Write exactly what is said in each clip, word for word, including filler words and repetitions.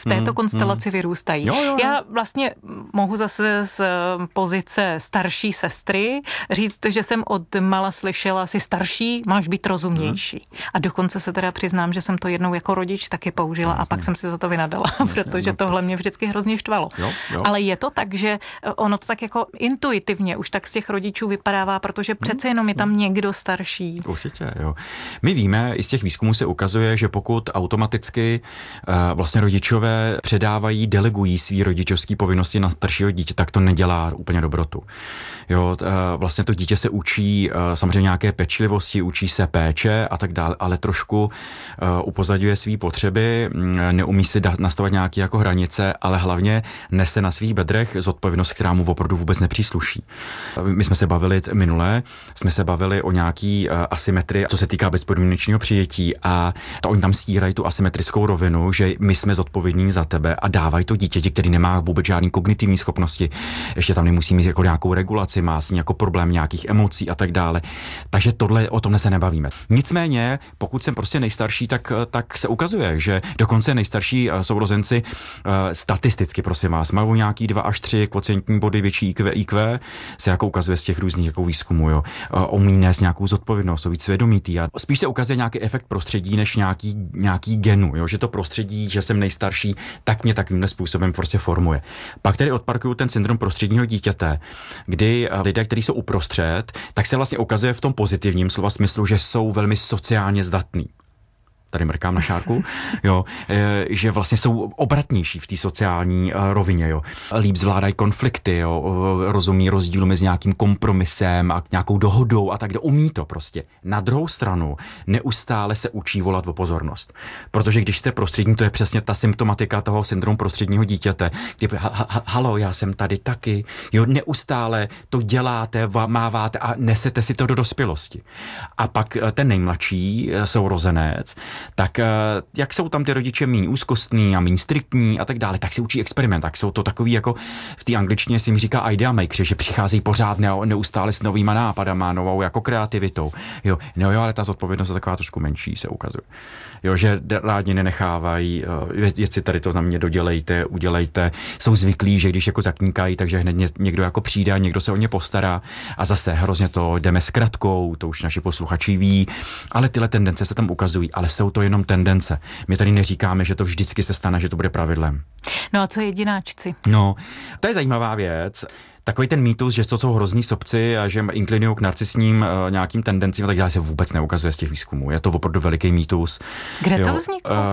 v této mm, konstelaci mm. vyrůstají. Jo, jo, jo. Já vlastně mohu zase z pozice starší sestry říct, že jsem od mala slyšela, si starší, máš být rozumnější. Mm. A dokonce se teda přiznám, že jsem to jednou jako rodič taky použila Jasně. a pak jsem si za to vynadala, Jasně, protože no. tohle mě vždycky hrozně štvalo. Jo, jo. Ale je to tak, že ono to tak jako intuitivně už tak z těch rodičů vypadává, protože přece jenom je tam někdo starší. Určitě, jo. My víme, i z těch výzkumů se ukazuje, že pokud automaticky uh, vlastně rodičové předávají, delegují svý rodičovský povinnosti na staršího dítě, tak to nedělá úplně dobrotu. Jo, uh, vlastně to dítě se učí uh, samozřejmě nějaké pečlivosti, učí se péče a tak dále, ale trošku uh, upozadňuje svý potřeby, neumí si da- nastavovat nějaké jako hranice, ale hlavně nese na svých bedrech zodpovědnost, která mu opravdu vůbec nepřísluší. My jsme se bavili minule, jsme se bavili o nějaký uh, asymetrii, co se týká bezpodmínečného přijetí a to oni tam stírají tu asymetrickou rovinu, že my jsme zodpovědní za tebe a dávají to dítěti, který nemá vůbec žádný kognitivní schopnosti, ještě tam nemusí mít jako nějakou regulaci, má s ní jako problém nějakých emocí a tak dále. Takže tohle, o tomhle se nebavíme. Nicméně, pokud jsem prostě nejstarší, tak, tak se ukazuje, že dokonce nejstarší sourozenci uh, statisticky, prosím vás, mají nějaký dva až tři kvocientní body větší I Q, I Q se jako ukazuje z těch různých jako výzkumů, jo. Uh, umí nést nějakou zodpovědnost, jsou víc svědomitý a spíš se ukazuje nějaký efekt prostředí než nějaký, nějaký genu, jo, že to prostředí, že jsem nejstarší, tak mě takovýmhle způsobem prostě formuje. Pak tedy odparkuju ten syndrom prostředního dítěte, kdy lidé, kteří jsou uprostřed, tak se vlastně ukazuje v tom pozitivním slova smyslu, že jsou velmi sociálně zdatní. Tady mrkám na šárku, jo, že vlastně jsou obratnější v té sociální rovině, jo. Líp zvládají konflikty, jo, rozumí rozdílu mezi nějakým kompromisem a nějakou dohodou a tak dále. Umí to prostě. Na druhou stranu neustále se učí volat o pozornost. Protože když jste prostřední, to je přesně ta symptomatika toho syndromu prostředního dítěte, kdy ha, ha, halo, já jsem tady taky, jo, neustále to děláte, máváte a nesete si to do dospělosti. A pak ten nejmladší sourozenec, tak jak jsou tam ty rodiče míň úzkostní a míň striktní a tak dále, tak si učí experiment, tak jsou to takový jako v té angličtině se jim říká idea makers, že přicházejí pořád neustále s novýma nápadama, novou jako kreativitou. Jo, no jo, ale ta zodpovědnost je taková trošku menší, se ukazuje. Jo, že rádi nenechávají, věci tady to na mě dodělejte, udělejte, jsou zvyklí, že když jako zakníkají, takže hned někdo jako přijde a někdo se o ně postará a zase hrozně to jdeme s kratkou, to už naši posluchači ví, ale tyhle tendence se tam ukazují, ale jsou to jenom tendence. My tady neříkáme, že to vždycky se stane, že to bude pravidlem. No a co jedináčci? No, to je zajímavá věc. Takový ten mýtus, že to jsou hrozní sobci a že inklinují k narcisním uh, nějakým tendencím, tak dále se vůbec neukazuje z těch výzkumů. Je to opravdu veliký mýtus. Kde jo, to vzniklo? Uh,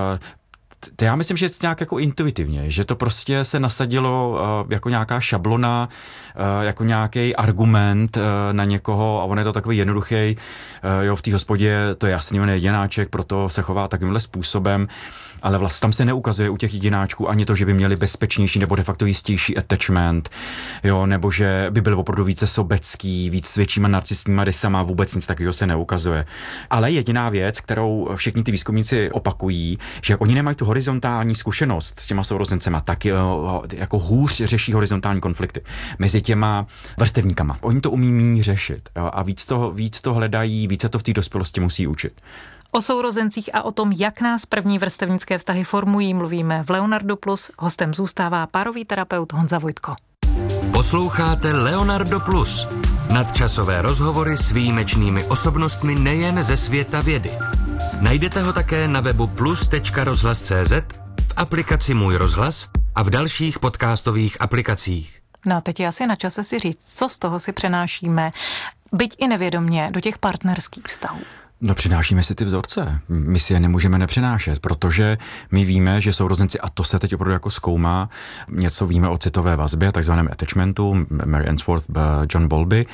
To já myslím, že je nějak jako intuitivně, že to prostě se nasadilo uh, jako nějaká šablona, uh, jako nějaký argument uh, na někoho a on je to takový jednoduchý, uh, jo, v té hospodě to je jasný, on je jedináček, proto se chová takovýmhle způsobem, ale vlastně tam se neukazuje u těch jedináčků ani to, že by měli bezpečnější nebo de facto jistější attachment, jo, nebo že by byl opravdu více sobecký, víc s většíma narcistníma rysama, vůbec nic takového se neukazuje. Ale jediná věc, kterou všichni ty výzkumníci opakují, že jak oni nemají tu horizontální zkušenost s těma sourozencema, tak jako hůř řeší horizontální konflikty mezi těma vrstevníkama. Oni to umí méně řešit, jo, a víc to, víc to hledají, více to v té dospělosti musí učit. O sourozencích a o tom, jak nás první vrstevnické vztahy formují, mluvíme v Leonardo Plus. Hostem zůstává párový terapeut Honza Vojtko. Posloucháte Leonardo Plus. Nadčasové rozhovory s výjimečnými osobnostmi nejen ze světa vědy. Najdete ho také na webu plus tečka rozhlas tečka cé zet, v aplikaci Můj rozhlas a v dalších podcastových aplikacích. No a teď je asi na čase si říct, co z toho si přenášíme, byť i nevědomně, do těch partnerských vztahů. No přinášíme si ty vzorce. My si je nemůžeme nepřinášet, protože my víme, že sourozenci, a to se teď opravdu jako zkoumá, něco víme o citové vazbě, takzvaném attachmentu, Mary Ainsworth, John Bowlby,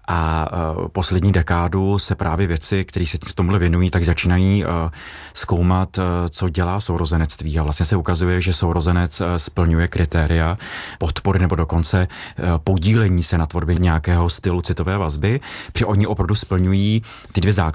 a uh, poslední dekádu se právě věci, které se tomuhle věnují, tak začínají uh, zkoumat, uh, co dělá sourozenectví. A vlastně se ukazuje, že sourozenec uh, splňuje kritéria podpory nebo dokonce uh, podílení se na tvorbě nějakého stylu citové vazby, protože oni opravdu splňují ty dvě základní kritéria,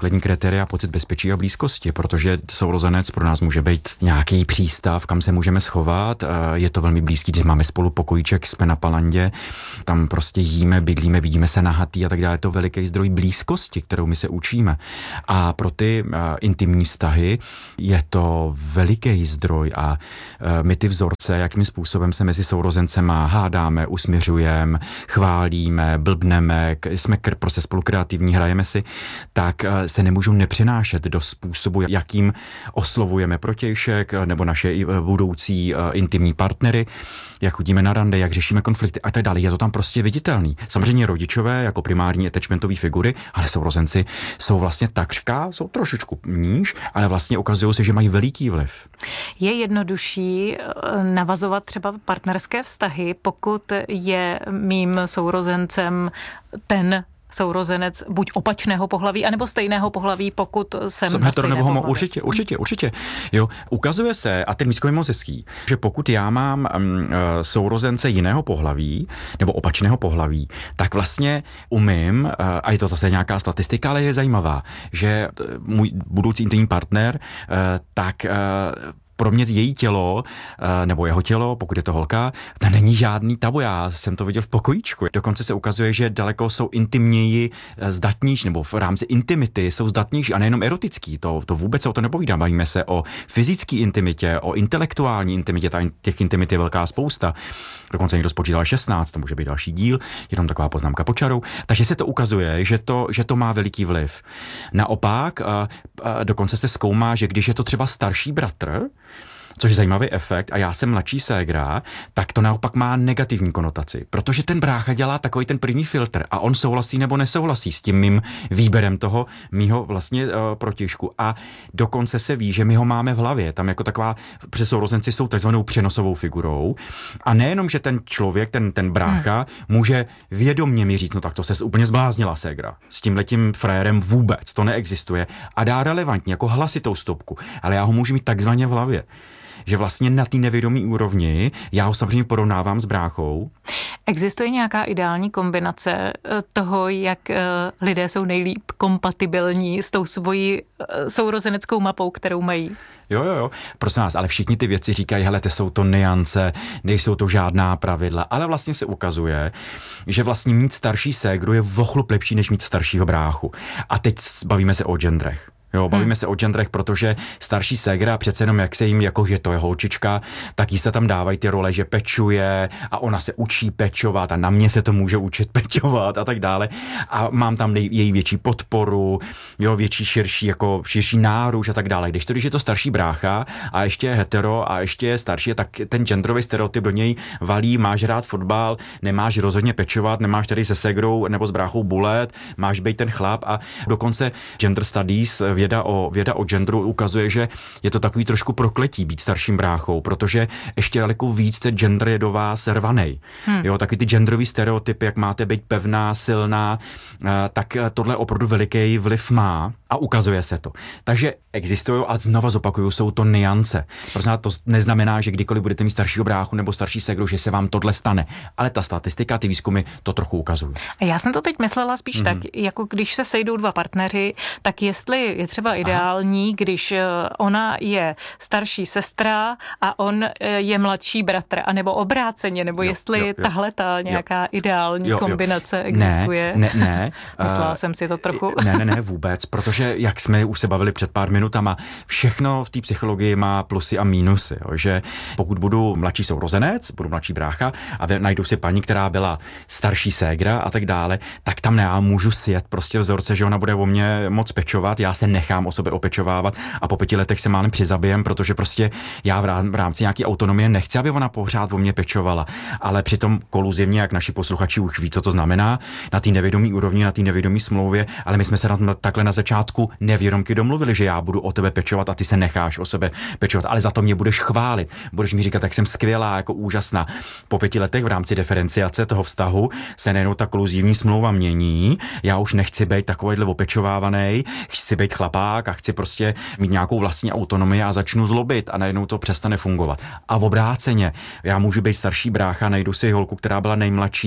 kritéria pocit bezpečí a blízkosti, protože sourozenec pro nás může být nějaký přístav, kam se můžeme schovat. Je to velmi blízký, když máme spolu pokojíček, jsme na Palandě, tam prostě jíme, bydlíme, vidíme se nahatý a tak dále. Je to veliký zdroj blízkosti, kterou my se učíme. A pro ty uh, intimní vztahy je to veliký zdroj a uh, my ty vzorce, jakým způsobem se mezi sourozencema hádáme, usměřujeme, chválíme, blbneme, jsme kr- prostě spolu kreativní, hrajeme si, tak uh, se nemůžou nepřenášet do způsobu, jakým oslovujeme protějšek nebo naše budoucí uh, intimní partnery, jak chodíme na rande, jak řešíme konflikty a tak dále. Je to tam prostě viditelný. Samozřejmě rodičové jako primární attachmentové figury, ale sourozenci jsou vlastně takřka, jsou trošičku níž, ale vlastně ukazují se, že mají veliký vliv. Je jednodušší navazovat třeba partnerské vztahy, pokud je mým sourozencem ten sourozenec buď opačného pohlaví, anebo stejného pohlaví, pokud jsem, jsem na stejné pohlaví. Určitě, určitě, určitě. Jo, ukazuje se, a ten výzkum je moc hezký, že pokud já mám um, sourozence jiného pohlaví, nebo opačného pohlaví, tak vlastně umím, uh, a je to zase nějaká statistika, ale je zajímavá, že můj budoucí intimní partner, uh, tak uh, pro mě její tělo, nebo jeho tělo, pokud je to holka, to není žádný tabu. Já jsem to viděl v pokojíčku. Dokonce se ukazuje, že daleko jsou intimněji zdatnější, nebo v rámci intimity jsou zdatnější a nejenom erotický. To, to vůbec se o to nepovídám. Bavíme se o fyzické intimitě, o intelektuální intimitě. Těch intimit je velká spousta. Dokonce někdo spočítal šestnáct, to může být další díl, jenom taková poznámka pod čarou. Takže se to ukazuje, že to, že to má veliký vliv. Naopak, dokonce se zkoumá, že když je to třeba starší bratr, což je zajímavý efekt, a já jsem mladší ségra, tak to naopak má negativní konotaci, protože ten brácha dělá takový ten první filtr a on souhlasí nebo nesouhlasí s tím mým výběrem toho mýho vlastně uh, protějšku. A dokonce se ví, že my ho máme v hlavě, tam jako taková, protože sourozenci jsou takzvanou přenosovou figurou a nejenom, že ten člověk, ten, ten brácha hmm. může vědomně mi říct, no tak to ses úplně zbláznila ségra, s tímhletím frérem vůbec, to neexistuje a dá relevantně jako hlasitou stopku, ale já ho můžu mít takzvaně v hlavě. Že vlastně na té nevědomí úrovni já ho samozřejmě porovnávám s bráchou. Existuje nějaká ideální kombinace toho, jak lidé jsou nejlíp kompatibilní s tou svojí sourozeneckou mapou, kterou mají? Jo, jo, jo, prosím vás, ale všichni ty věci říkají, hele, to jsou to nuance, nejsou to žádná pravidla, ale vlastně se ukazuje, že vlastně mít starší ségru je o chlup lepší, než mít staršího bráchu. A teď bavíme se o genderech. Jo, bavíme hmm. se o genderech, protože starší ségra přece jenom, jak se jim, jako že to je holčička, tak jí se tam dávají ty role, že pečuje a ona se učí pečovat a na mě se to může učit pečovat a tak dále. A mám tam nej, její větší podporu, jo, větší, širší, jako širší náruč a tak dále. Když to, když je to starší brácha a ještě je hetero a ještě je starší, tak ten genderový stereotyp do něj valí, máš rád fotbal, nemáš rozhodně pečovat, nemáš tady se ségrou nebo s bráchou bulet, máš být ten chlap a dokonce gender studies, Věda o, věda o genderu ukazuje, že je to takový trošku prokletí být starším bráchou, protože ještě daleko víc ten gender je do vás rvanej. Hmm. Jo, taky ty genderový stereotypy, jak máte být pevná, silná, tak tohle opravdu veliký vliv má a ukazuje se to. Takže existují a znova zopakuju, jsou to nuance. Prostě to neznamená, že kdykoliv budete mít staršího bráchu nebo starší ségru, že se vám tohle stane. Ale ta statistika, ty výzkumy to trochu ukazují. Já jsem to teď myslela spíš mm-hmm. tak, jako když se sejdou dva partneři, tak jestli je třeba ideální, Aha. když ona je starší sestra a on je mladší bratr, anebo obráceně, nebo jo, jestli jo, jo. tahle ta nějaká jo. ideální jo, kombinace jo. existuje. Ne, ne, ne. Myslela uh, jsem si to trochu. Ne, ne, ne, vůbec, protože jak jsme už se bavili před pár minutama, všechno v té psychologii má plusy a mínusy, jo, že pokud budu mladší sourozenec, budu mladší brácha a najdu si paní, která byla starší ségra a tak dále, tak tam já můžu sjet prostě vzorce, že ona bude o mě moc pečovat, já se nechám o sebe opečovávat a po pěti letech se málem přizabijem, protože prostě já v rámci nějaké autonomie nechci, aby ona pořád o mě pečovala, ale přitom koluzivně, jak naši posluchači už ví, co to znamená, na té nevědomí úrovni, na té nevědomí smlouvě, ale my jsme se na takhle na začátku nevědomky domluvili, že já budu o tebe pečovat a ty se necháš o sebe pečovat, ale za to mě budeš chválit, budeš mi říkat, jak jsem skvělá, jako úžasná. Po pěti letech v rámci diferenciace toho vztahu se nejenom ta koluzivní smlouva mění, já už nechci být takovýhle opečovávaný, chci být chlapák a chci prostě mít nějakou vlastní autonomii a začnu zlobit a najednou to přestane fungovat. A v obráceně, já můžu být starší brácha, najdu si holku, která byla nejmladší,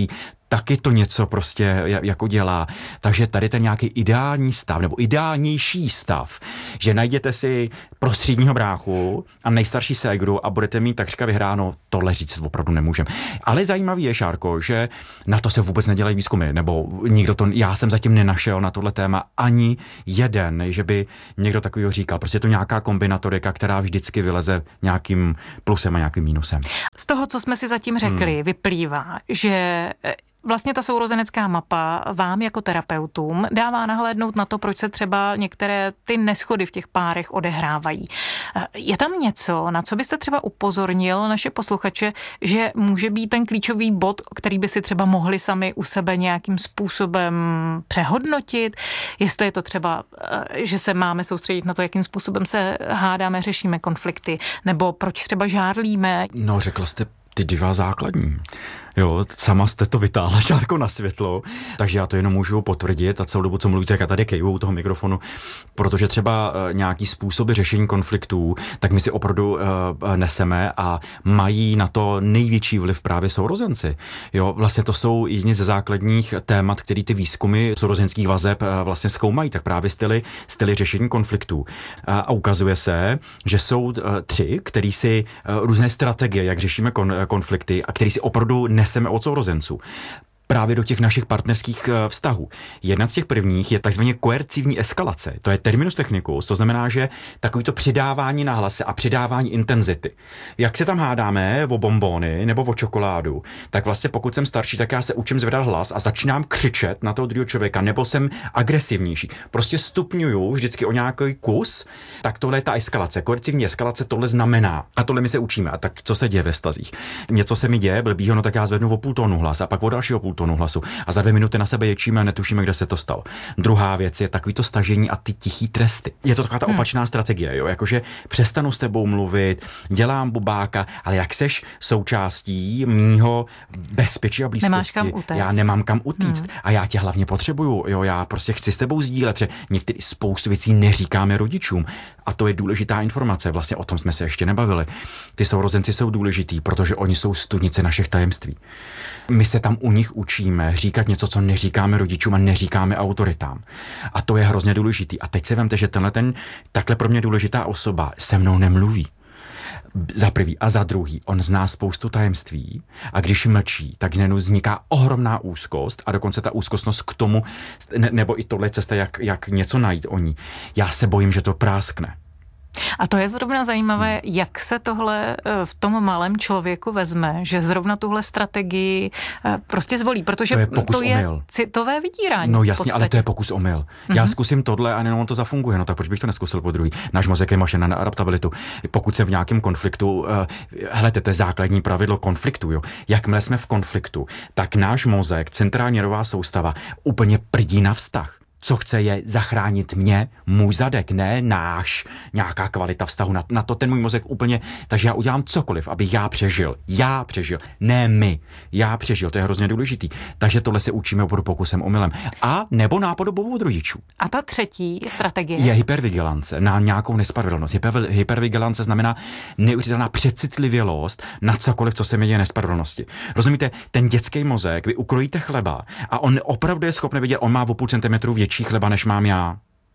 taky to něco prostě jako dělá. Takže tady ten nějaký ideální stav, nebo ideálnější stav, že najděte si prostředního bráchu a nejstarší ségru a budete mít takřka vyhráno, tohle říct opravdu nemůžem. Ale zajímavý je, Šárko, že na to se vůbec nedělají výzkumy, nebo nikdo to, já jsem zatím nenašel na tohle téma ani jeden, že by někdo takovýho říkal. Prostě je to nějaká kombinatorika, která vždycky vyleze nějakým plusem a nějakým mínusem. Z toho, co jsme si zatím řekli, hmm. vyplývá, že vlastně ta sourozenecká mapa vám jako terapeutům dává nahlédnout na to, proč se třeba některé ty neshody v těch párech odehrávají. Je tam něco, na co byste třeba upozornil naše posluchače, že může být ten klíčový bod, který by si třeba mohli sami u sebe nějakým způsobem přehodnotit? Jestli je to třeba, že se máme soustředit na to, jakým způsobem se hádáme, řešíme konflikty, nebo proč třeba žárlíme? No, řekla jste ty dva základní. Jo, sama jste to vytáhla, Šárko, na světlo, takže já to jenom můžu potvrdit a celou dobu, co mluvíte, jak já tady kejvu u toho mikrofonu, protože třeba uh, nějaký způsoby řešení konfliktů, tak my si opravdu uh, neseme a mají na to největší vliv právě sourozenci. Jo, vlastně to jsou jedni ze základních témat, který ty výzkumy sourozenských vazeb uh, vlastně zkoumají, tak právě styly, styly řešení konfliktů. A, a ukazuje se, že jsou uh, tři, který si uh, různé strategie, jak řešíme kon, uh, konflikty a který si opravdu neseme od sourozenců právě do těch našich partnerských vztahů. Jedna z těch prvních je takzvaně koercivní eskalace. To je terminus technicus, to znamená, že takový to přidávání na hlase a přidávání intenzity. Jak se tam hádáme o bonbony nebo o čokoládu, tak vlastně pokud jsem starší, tak já se učím zvedat hlas a začínám křičet na toho druhého člověka, nebo jsem agresivnější. Prostě stupňuju vždycky o nějaký kus, tak tohle je ta eskalace. Koercivní eskalace tohle znamená. A tohle my se učíme. A tak co se děje ve vztazích? Něco se mi děje, blbýho, no tak já zvednu o půl tónu hlas a pak o dalšího půl tónu hlasu a za dvě minuty na sebe ječíme a netušíme, kde se to stalo. Druhá věc je takový to stažení a ty tichý tresty. Je to taková ta hmm. opačná strategie, jo, jakože přestanu s tebou mluvit, dělám bubáka, ale jak seš součástí mýho bezpečí a blízkosti. Nemáš kam utéct. Já nemám kam utíct hmm. a já tě hlavně potřebuju, jo, já prostě chci s tebou sdílet, že některý spoustu věcí neříkáme rodičům a to je důležitá informace, vlastně o tom jsme se ještě nebavili. Ty sourozenci jsou důležitý, protože oni jsou studnice našich tajemství. My se tam u nich učíme říkat něco, co neříkáme rodičům a neříkáme autoritám. A to je hrozně důležitý. A teď se vemte, že tenhle ten takhle pro mě důležitá osoba se mnou nemluví. Za prvý a za druhý, on zná spoustu tajemství a když mlčí, tak najednou vzniká ohromná úzkost a dokonce ta úzkostnost k tomu, ne, nebo i tohle cesta, jak, jak něco najít o ní. Já se bojím, že to práskne. A to je zrovna zajímavé, jak se tohle v tom malém člověku vezme, že zrovna tuhle strategii prostě zvolí, protože to je, pokus to je omyl. Citové vydírání. No jasně, ale to je pokus omyl. Mm-hmm. Já zkusím tohle a jenom to zafunguje, no tak proč bych to neskusil po druhý? Náš mozek je mašina na adaptabilitu. Pokud jsem v nějakém konfliktu, uh, helejte, to je základní pravidlo konfliktu, jo. Jakmile jsme v konfliktu, tak náš mozek, centrální nervová soustava, úplně prdí na vztah. Co chce je zachránit mě, můj zadek, ne náš, nějaká kvalita vztahu. Na, na to ten můj mozek úplně, takže já udělám cokoliv, abych já přežil. Já přežil, ne my. Já přežil, to je hrozně důležitý. Takže tohle se učíme opravdu pokusem omylem. A nebo nápodobou od rodičů. A ta třetí strategie? Je hypervigilance na nějakou nespravedlnost. Hyper, hypervigilance znamená neuvěřitelná přecitlivělost na cokoliv, co se mi děje nespravedlnosti. Rozumíte, ten dětský mozek, vy ukrojíte chleba a on opravdu je schopný vidět, on má o půl centimetru větší chleba, než mám já.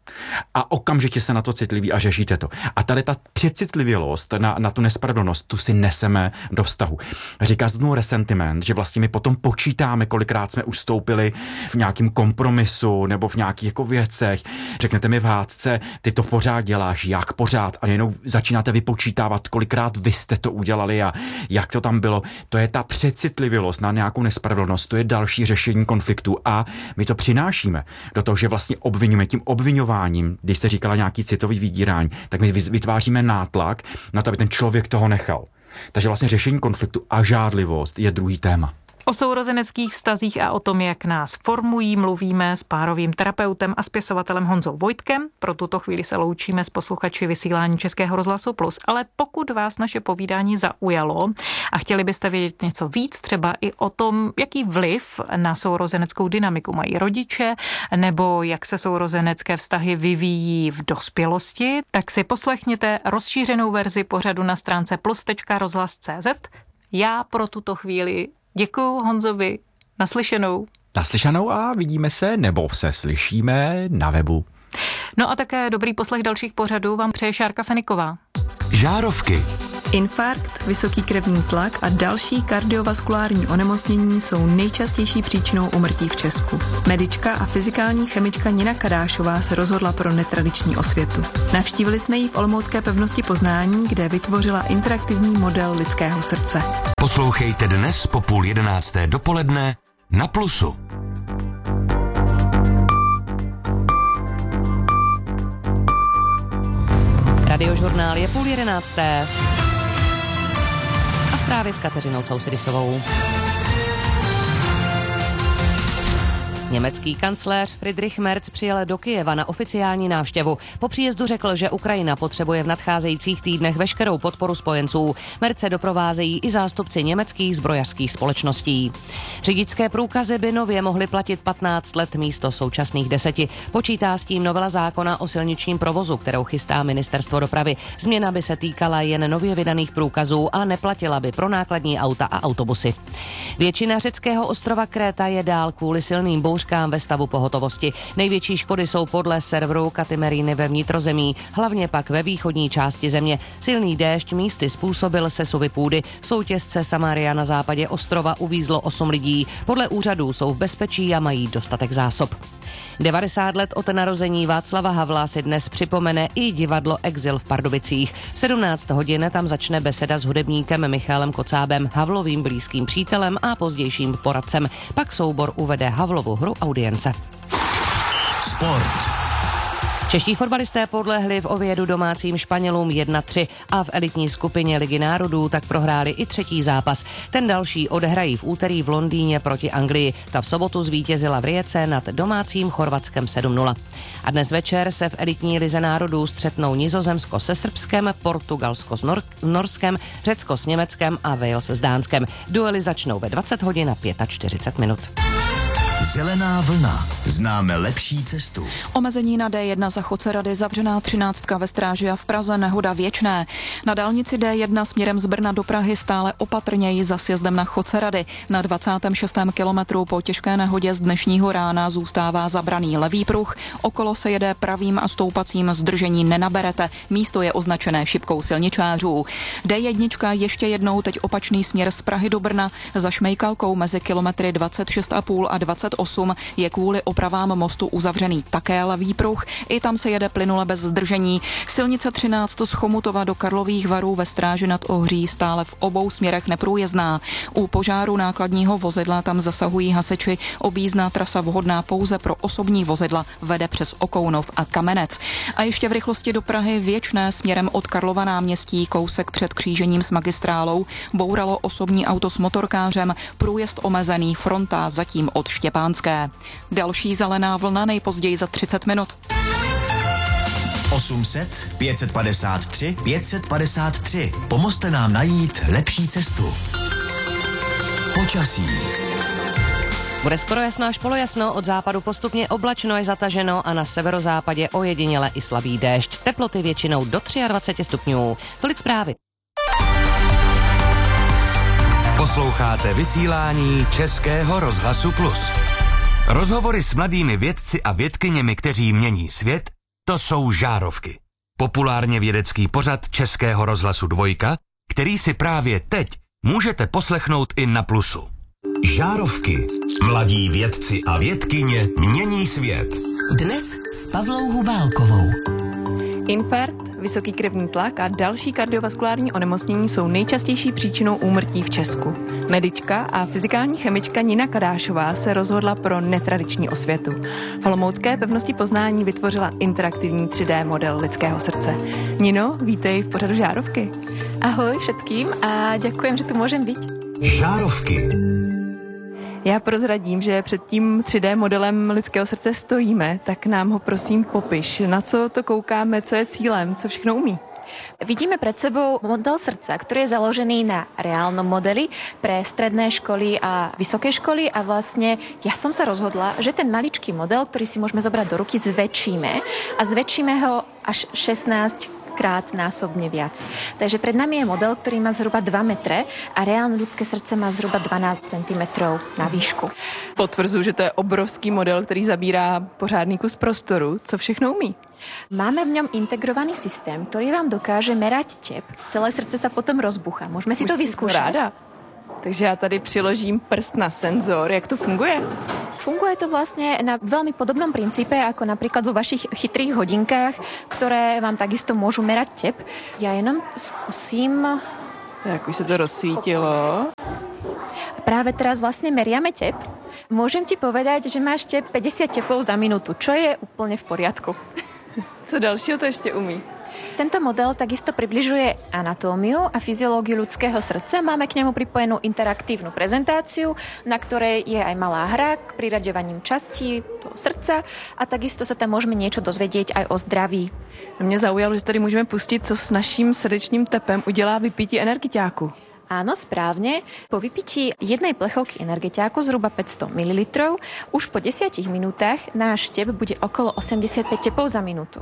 A okamžitě se na to citliví a řešíte to. A tady ta přecitlivělost na, na tu nespravedlnost, tu si neseme do vztahu. Říká se tomu resentiment, že vlastně my potom počítáme, kolikrát jsme ustoupili v nějakém kompromisu nebo v nějakých jako věcech. Řeknete mi v hádce, ty to pořád děláš, jak pořád, a jenom začínáte vypočítávat, kolikrát vy jste to udělali a jak to tam bylo. To je ta přecitlivělost na nějakou nespravedlnost, to je další řešení konfliktu a my to přinášíme do toho, že vlastně obvinujeme tím obviňováním. Když jste říkala nějaký citový vydírání, tak my vytváříme nátlak na to, aby ten člověk toho nechal. Takže vlastně řešení konfliktu a žádlivost je druhý téma. O sourozeneckých vztazích a o tom, jak nás formují, mluvíme s párovým terapeutem a spisovatelem Honzou Vojtkem. Pro tuto chvíli se loučíme s posluchači vysílání Českého rozhlasu Plus. Ale pokud vás naše povídání zaujalo a chtěli byste vědět něco víc, třeba i o tom, jaký vliv na sourozeneckou dynamiku mají rodiče, nebo jak se sourozenecké vztahy vyvíjí v dospělosti, tak si poslechněte rozšířenou verzi pořadu na stránce plus tečka rozhlas tečka cé zet. Já pro tuto chvíli děkuju Honzovi Naslyšenou. Naslyšenou a vidíme se nebo se slyšíme na webu. No a také dobrý poslech dalších pořadů vám přeje Šárka Feniková. Žárovky. Infarkt, vysoký krevní tlak a další kardiovaskulární onemocnění jsou nejčastější příčinou úmrtí v Česku. Medička a fyzikální chemička Nina Kadášová se rozhodla pro netradiční osvětu. Navštívili jsme ji v olomoucké pevnosti Poznání, kde vytvořila interaktivní model lidského srdce. Poslouchejte dnes po půl jedenácté dopoledne na Plusu. Radiožurnál je půl jedenácté. A zprávy s Kateřinou Cousidisovou. Německý kancléř Friedrich Merz přijel do Kyjeva na oficiální návštěvu. Po příjezdu řekl, že Ukrajina potřebuje v nadcházejících týdnech veškerou podporu spojenců. Merze doprovázejí i zástupci německých zbrojařských společností. Řidičské průkazy by nově mohly platit patnáct let místo současných deseti. Počítá s tím novela zákona o silničním provozu, kterou chystá ministerstvo dopravy. Změna by se týkala jen nově vydaných průkazů a neplatila by pro nákladní auta a autobusy. Většina řeckého ostrova Kréta je dál kvůli silným bouřkám ve stavu pohotovosti. Největší škody jsou podle serveru Katimeríny ve vnitrozemí, hlavně pak ve východní části země. Silný déšť místy způsobil sesuvy půdy. V soutězce Samaria na západě ostrova uvízlo osm lidí. Podle úřadů jsou v bezpečí a mají dostatek zásob. devadesát let od narození Václava Havla si dnes připomene i divadlo Exil v Pardubicích. V sedmnáct hodin tam začne beseda s hudebníkem Michalem Kocábem, Havlovým blízkým přítelem a pozdějším poradcem. Pak soubor uvede Havlovu hru Audience. Sport. Čeští fotbalisté podlehli v Oviedu domácím Španělům jedna tři a v elitní skupině Ligy národů tak prohráli i třetí zápas. Ten další odehrají v úterý v Londýně proti Anglii. Ta v sobotu zvítězila v Rijece nad domácím Chorvatskem sedm nula. A dnes večer se v elitní lize národů střetnou Nizozemsko se Srbskem, Portugalsko s Nor- Norskem, Řecko s Německem a Wales s Dánskem. Duely začnou ve dvacet hodin a čtyřicet pět minut. Zelená vlna. Známe lepší cestu. Omezení na D jedna za Chocerady, zavřená třináctka ve Stráži a v Praze nehoda Věčné. Na dálnici D jedna směrem z Brna do Prahy stále opatrněji za sjezdem na Chocerady. Na dvacátém šestém kilometru po těžké nehodě z dnešního rána zůstává zabraný levý pruh. Okolo se jede pravým a stoupacím zdržení nenaberete. Místo je označené šipkou silničářů. D jedna ještě jednou teď opačný směr z Prahy do Brna za Šmejkalkou mezi kilometry dvacet šest a půl a dvacet osm je kvůli opravám mostu uzavřený také levý pruh. I tam se jede plynule bez zdržení. Silnice třináct z Chomutova do Karlových Varů ve Stráži nad Ohří stále v obou směrech neprůjezdná. U požáru nákladního vozidla tam zasahují hasiči. Objízdná trasa vhodná pouze pro osobní vozidla vede přes Okounov a Kamenec. A ještě v rychlosti do Prahy Věčné směrem od Karlova náměstí kousek před křížením s magistrálou bouralo osobní auto s motorkářem. Průjezd omezený, fronta zatím od Štěpánské. Další zelená vlna nejpozději za třicet minut. osm set, pět set padesát tři, pět set padesát tři. Pomozte nám najít lepší cestu. Počasí. Bude skoro jasno až polojasno, od západu postupně oblačno je zataženo a na severozápadě ojediněle i slabý déšť. Teploty většinou do dvacet tři stupňů. Tolik zprávy. Posloucháte vysílání Českého rozhlasu Plus. Rozhovory s mladými vědci a vědkyněmi, kteří mění svět, to jsou Žárovky. Populárně vědecký pořad Českého rozhlasu Dvojka, který si právě teď můžete poslechnout i na Plusu. Žárovky. Mladí vědci a vědkyně mění svět. Dnes s Pavlou Hubálkovou. Infarkt, vysoký krevní tlak a další kardiovaskulární onemocnění jsou nejčastější příčinou úmrtí v Česku. Medička a fyzikální chemička Nina Kadášová se rozhodla pro netradiční osvětu. V olomoucké pevnosti Poznání vytvořila interaktivní tři dé model lidského srdce. Nino, vítej v pořadu Žárovky. Ahoj všetkým a ďakujem, že tu môžem byť. Žárovky. Já prozradím, že před tím tři dé modelem lidského srdce stojíme, tak nám ho prosím popiš. Na co to koukáme, co je cílem, co všechno umí? Vidíme pred sebou model srdca, ktorý je založený na reálnom modeli pre stredné školy a vysoké školy a vlastne ja som sa rozhodla, že ten maličký model, ktorý si môžeme zobrať do ruky, zväčšíme a zväčšíme ho až šestnásť krát násobne viac. Takže pred nami je model, ktorý má zhruba dva metre a reálne ľudské srdce má zhruba dvanásť centimetrov na výšku. Potvrdzujú, že to je obrovský model, který zabírá pořádný kus prostoru. Co všechno umí? Máme v ňom integrovaný systém, ktorý vám dokáže merať tep. Celé srdce sa potom rozbucha. Môžeme si to vyskúšať. Takže já tady přiložím prst na senzor. Jak to funguje? Funguje to vlastne na veľmi podobnom princípe, ako napríklad vo vašich chytrých hodinkách, ktoré vám takisto môžu merať tep. Ja jenom skúsim... Tak už sa to rozsvítilo. Práve teraz vlastne meriame tep. Môžem ti povedať, že máš tep päťdesiat tepov za minútu, čo je úplne v poriadku. Co dalšího to ešte umí? Tento model takisto približuje anatómiu a fyziológiu ľudského srdca. Máme k nemu pripojenú interaktívnu prezentáciu, na ktorej je aj malá hra k priraďovaním častí toho srdca a takisto sa tam môžeme niečo dozvedieť aj o zdraví. Mě zaujalo, že tady môžeme pustiť, co s naším srdečným tepem udělá vypití energiťáku. Áno, správne. Po vypití jednej plechovky energetiáku zhruba päťsto mililitrov už po desiatich minútach náš tep bude okolo osemdesiatpäť tepov za minútu.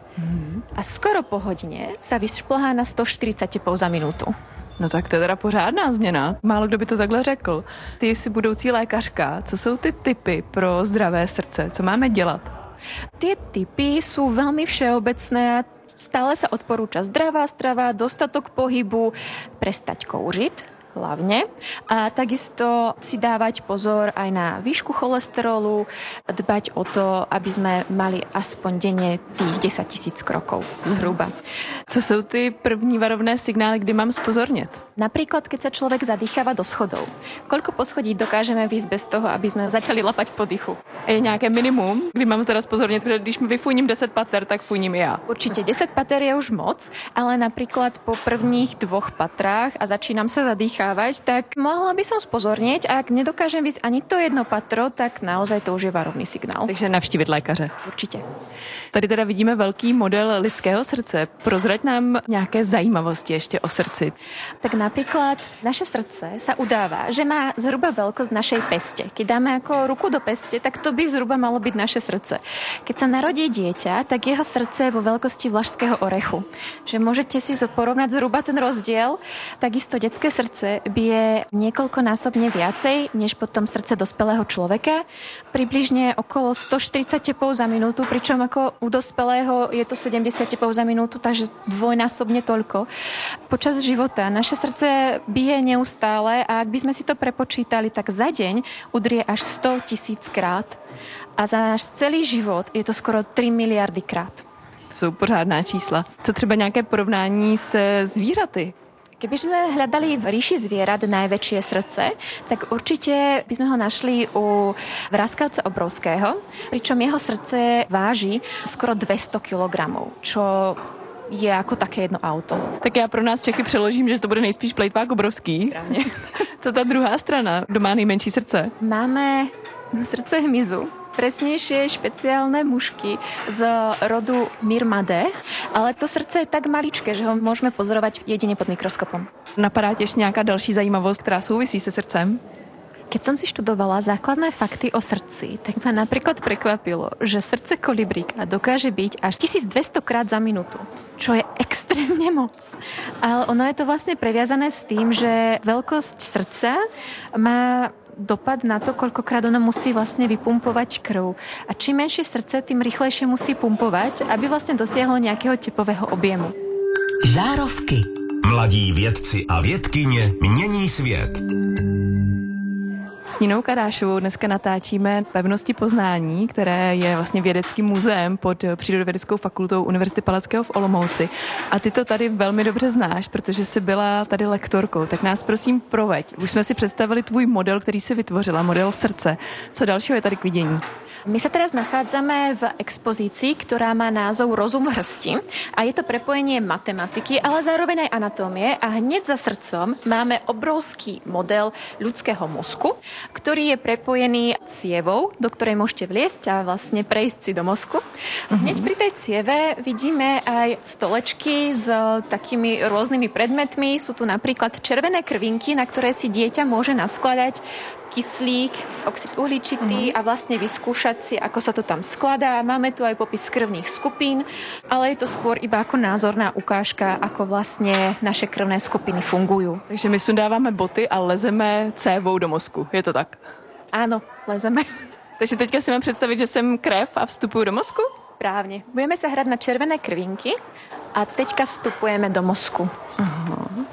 A skoro po hodine sa vyšplhá na sto štyridsať tepov za minútu. No tak to je teda pořádná změna. Málo kdo by to takhle řekl. Ty jsi budoucí lékařka. Co jsou ty tipy pro zdravé srdce? Co máme dělat? Tie tipy sú veľmi všeobecné. Stále sa odporúča zdravá strava, dostatok pohybu, prestať kouřit hlavne a takisto si dávať pozor aj na výšku cholesterolu, dbať o to, aby sme mali aspoň denne tých desať tisíc krokov zhruba. Co sú ty první varovné signály, kdy mám spozornieť? Napríklad, keď sa človek zadýcháva do schodov. Koľko poschodí dokážeme výjsť bez toho, aby sme začali lapať po dychu? Je nejaké minimum, kdy mám teda spozornieť, pretože když mi vyfúním desať pater, tak fúnim ja. Určite desať pater je už moc, ale napríklad po prvních dvoch patrách a začínam sa zadýchávať, tak mohla by som spozornieť a ak nedokážem výjsť ani to jedno patro, tak naozaj to už je varovný signál. Takže navštívit lékaře. Určite. Tady teda vidíme velký model lidského srdce. Prozrať nám nějaké zajímavosti ještě o srdci. Tak napríklad naše srdce sa udáva, že má zhruba veľkosť našej peste. Keď dáme ako ruku do peste, tak to by zhruba malo byť naše srdce. Keď sa narodí dieťa, tak jeho srdce je vo veľkosti vlašského orechu. Že môžete si porovnať zhruba ten rozdiel. Takisto detské srdce bije niekoľkonásobne viacej, než potom srdce dospelého človeka. Približne okolo sto štyridsať tepov za minútu, pričom ako u dospelého je to sedemdesiat tepov za minútu, takže dvojnásobne toľko. Počas života naše srdce bije neustále a ak by sme si to prepočítali, tak za deň udrie až sto tisíc krát. A za náš celý život je to skoro tri miliardy krát. To jsou pořádná čísla. Co třeba nějaké porovnání se zvířaty? Keby sme hľadali v ríši zvierat najväčšie srdce, tak určite by sme ho našli u vraskavca obrovského, pričom jeho srdce váži skoro dvesto kilogramov, čo je ako také jedno auto. Tak já pro nás Čechy přeložím, že to bude nejspíš plejtvák obrovský. Správne. Co ta druhá strana? Kdo má nejmenší srdce? Máme srdce hmyzu. Presnejšie špeciálne mušky z rodu Myrmadae, ale to srdce je tak maličké, že ho môžeme pozorovať jedine pod mikroskopom. Napadá tě ještě nějaká další zajímavost, která souvisí se srdcem? Keď som si študovala základné fakty o srdci, tak ma napríklad prekvapilo, že srdce kolibríka dokáže byť až tisícdvesto krát za minútu, čo je extrémne moc. Ale ono je to vlastne previazané s tým, že veľkosť srdca má dopad na to, koľkokrát ono musí vlastne vypumpovať krv. A čím menšie srdce, tým rýchlejšie musí pumpovať, aby vlastne dosiahlo nejakého tepového objemu. Žárovky. Mladí vědci a vědkyně mění svět. S Ninou Kadášovou dneska natáčíme v Pevnosti poznání, které je vlastně vědeckým muzeem pod Přírodovědeckou fakultou Univerzity Palackého v Olomouci. A ty to tady velmi dobře znáš, protože jsi byla tady lektorkou. Tak nás prosím proveď. Už jsme si představili tvůj model, který jsi vytvořila, model srdce. Co dalšího je tady k vidění? My sa teraz nachádzame v expozícii, ktorá má názov Rozum v hrsti a je to prepojenie matematiky, ale zároveň aj anatómie a hneď za srdcom máme obrovský model ľudského mozku, ktorý je prepojený cievou, do ktorej môžete vliesť a vlastne prejsť si do mozku. Hneď pri tej cieve vidíme aj stolečky s takými rôznymi predmetmi. Sú tu napríklad červené krvinky, na ktoré si dieťa môže naskladať kyslík, oxid uhličitý a vlastne vyskúšať informácie, ako sa to tam skladá. Máme tu aj popis krvných skupín, ale je to skôr iba ako názorná ukážka, ako vlastne naše krvné skupiny fungujú. Takže my sundáváme boty a lezeme cévou do mozku, je to tak? Áno, lezeme. Takže teďka si mám představit, že jsem krev a vstupuju do mozku? Správne. Budeme sa hrať na červené krvinky a teďka vstupujeme do mozku. Uh-huh.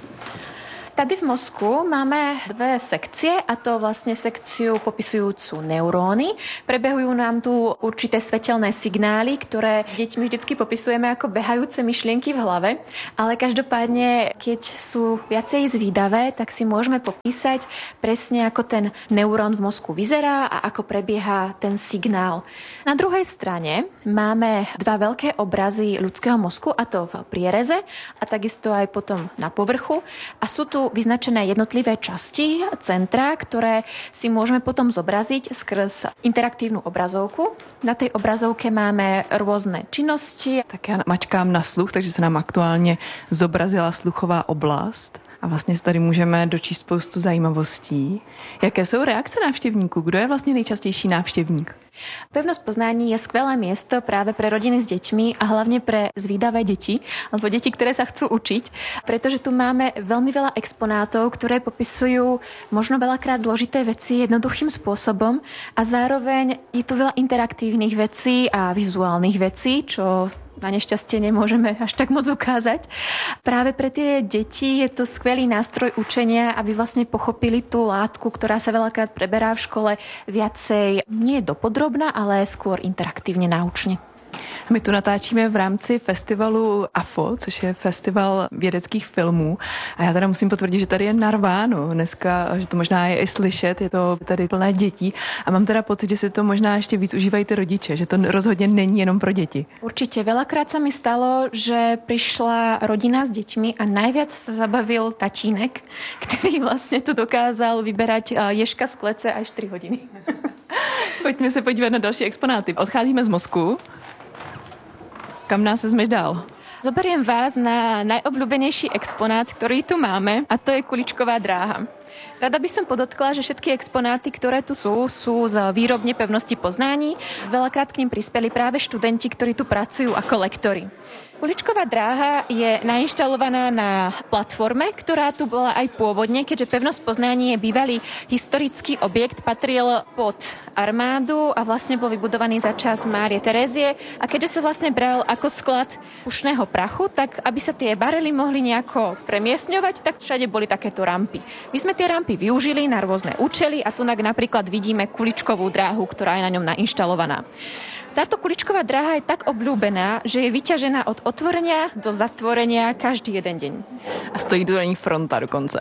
Tady v mozku máme dve sekcie, a to vlastne sekciu popisujúcu neuróny. Prebehujú nám tu určité svetelné signály, ktoré deťmi vždycky popisujeme ako behajúce myšlienky v hlave, ale každopádne, keď sú viacej zvídavé, tak si môžeme popísať presne, ako ten neurón v mozku vyzerá a ako prebieha ten signál. Na druhej strane máme dva veľké obrazy ľudského mozku, a to v priereze a takisto aj potom na povrchu, a sú tu vyznačené jednotlivé časti, centra, ktoré si môžeme potom zobraziť skrz interaktívnu obrazovku. Na tej obrazovke máme rôzne činnosti. Tak já mačkám na sluch, takže se nám aktuálně zobrazila sluchová oblast. A vlastně si tady můžeme dočíst spoustu zajímavostí. Jaké jsou reakce návštěvníků? Kdo je vlastně nejčastější návštěvník? Pevnosť poznání je skvelé miesto práve pre rodiny s deťmi a hlavne pre zvídavé deti, alebo deti, ktoré sa chcú učiť, pretože tu máme veľmi veľa exponátov, ktoré popisujú možno veľakrát zložité veci jednoduchým spôsobom a zároveň je tu veľa interaktívnych vecí a vizuálnych vecí, čo na nešťastie nemôžeme až tak moc ukázať. Práve pre tie deti je to skvelý nástroj učenia, aby vlastne pochopili tú látku, ktorá sa veľakrát preberá v škole viacej nie dopodrobná, ale skôr interaktívne náučne. My tu natáčíme v rámci festivalu A F O, což je festival vědeckých filmů. A já teda musím potvrdit, že tady je narváno dneska, že to možná je i slyšet, je to tady plné dětí. A mám teda pocit, že si to možná ještě víc užívají ty rodiče, že to rozhodně není jenom pro děti. Určite. Veľakrát sa mi stalo, že prišla rodina s deťmi a najviac sa zabavil tatínek, ktorý vlastne tu dokázal vyberať ježka z klece až štyri hodiny. Pojďme se podívat na další exponáty. Odcházíme z mozku. Kam nás vezmeš dál? Zoberiem vás na najobľúbenejší exponát, ktorý tu máme, a to je kuličková dráha. Rada by som podotkla, že všetky exponáty, ktoré tu sú, sú z výrobne pevnosti poznání. Veľakrát k nim prispeli práve študenti, ktorí tu pracujú ako lektori. Kuličková dráha je nainštalovaná na platforme, ktorá tu bola aj pôvodne, keďže pevnosť poznání je bývalý historický objekt, patril pod armádu a vlastne bol vybudovaný za čas Márie Terézie. A keďže sa vlastne bral ako sklad pušného prachu, tak aby sa tie barely mohli nejako premiesňovať, tak všade boli takéto rampy. My sme tie rampy využili na rôzne účely a tu napríklad vidíme kuličkovú dráhu, ktorá je na ňom nainštalovaná. Táto kuličková dráha je tak obľúbená, že je vyťažená od otvorenia do zatvorenia každý jeden deň. A stojí do ní fronta dokonce.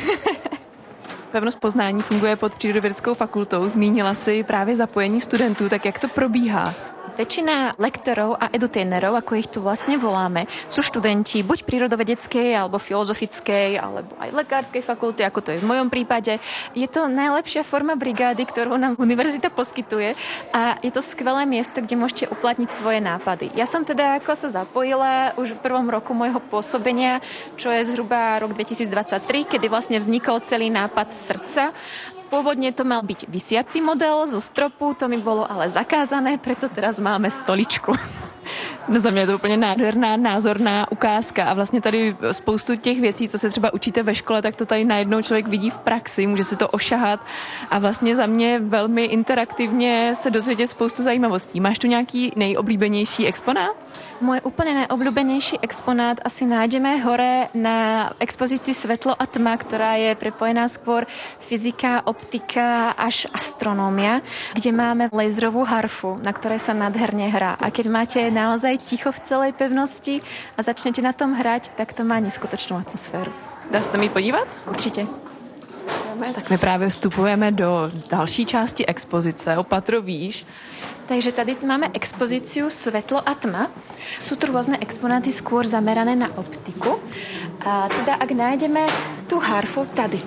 Pevnost poznání funguje pod Přírodovědeckou fakultou. Zmínila si právě zapojení studentů, tak jak to probíhá? Väčšina lektorov a edutainerov, ako ich tu vlastne voláme, sú študenti buď prírodovedeckej, alebo filozofickej, alebo aj lekárskej fakulty, ako to je v mojom prípade. Je to najlepšia forma brigády, ktorú nám univerzita poskytuje a je to skvelé miesto, kde môžete uplatniť svoje nápady. Ja som teda ako sa zapojila už v prvom roku môjho pôsobenia, čo je zhruba rok dvetisícdvadsaťtri, kedy vlastne vznikol celý nápad srdca. Pôvodne to mal byť visiaci model zo stropu, to mi bolo ale zakázané, preto teraz máme stoličku. No za mě je to úplně nádherná, názorná ukázka a vlastně tady spoustu těch věcí, co se třeba učíte ve škole, tak to tady najednou člověk vidí v praxi, může si to ošahat a vlastně za mě velmi interaktivně se dozvědět spoustu zajímavostí. Máš tu nějaký nejoblíbenější exponát? Môj úplne najobľúbenejší exponát asi nájdeme hore na expozícii Svetlo a tma, ktorá je prepojená skôr fyzika, optika až astronómia, kde máme laserovú harfu, na ktorej sa nádherne hrá. A keď máte naozaj ticho v celej pevnosti a začnete na tom hrať, tak to má neskutočnú atmosféru. Dá se tam jít podívat? Určitě. Tak my právě vstupujeme do další části expozice, o patro výš. Takže tady máme expozíciu Svetlo a tma. Sú tu rôzne exponáty skôr zamerané na optiku. A teda ak nájdeme tú harfu tady.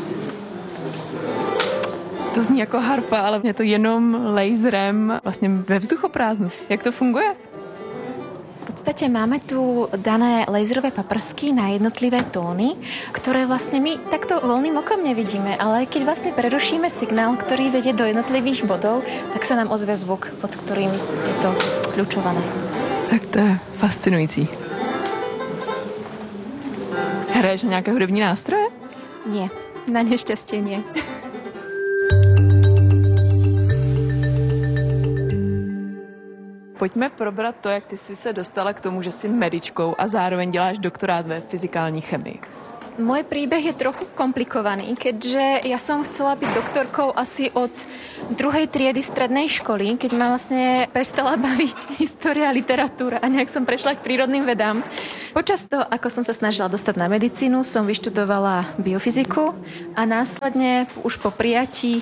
To zní jako harfa, ale je to jenom laserem vlastně ve vzduchoprázdnu. Jak to funguje? V podstate máme tu dané laserové paprsky na jednotlivé tóny, ktoré vlastne my takto voľným okom nevidíme, ale keď vlastne prerušíme signál, ktorý vedie do jednotlivých bodov, tak sa nám ozve zvuk, pod ktorým je to kľúčované. Tak to je fascinující. Hraješ na nejaké hudební nástroje? Nie, na nešťastie nie. Pojďme probrat to, jak ty jsi se dostala k tomu, že jsi medičkou a zároveň děláš doktorát ve fyzikální chemii. Môj príbeh je trochu komplikovaný, keďže ja som chcela byť doktorkou asi od druhej triedy strednej školy, keď ma vlastne prestala baviť história, literatúra a nejak som prešla k prírodným vedám. Počas toho, ako som sa snažila dostať na medicínu, som vyštudovala biofyziku a následne už po prijatí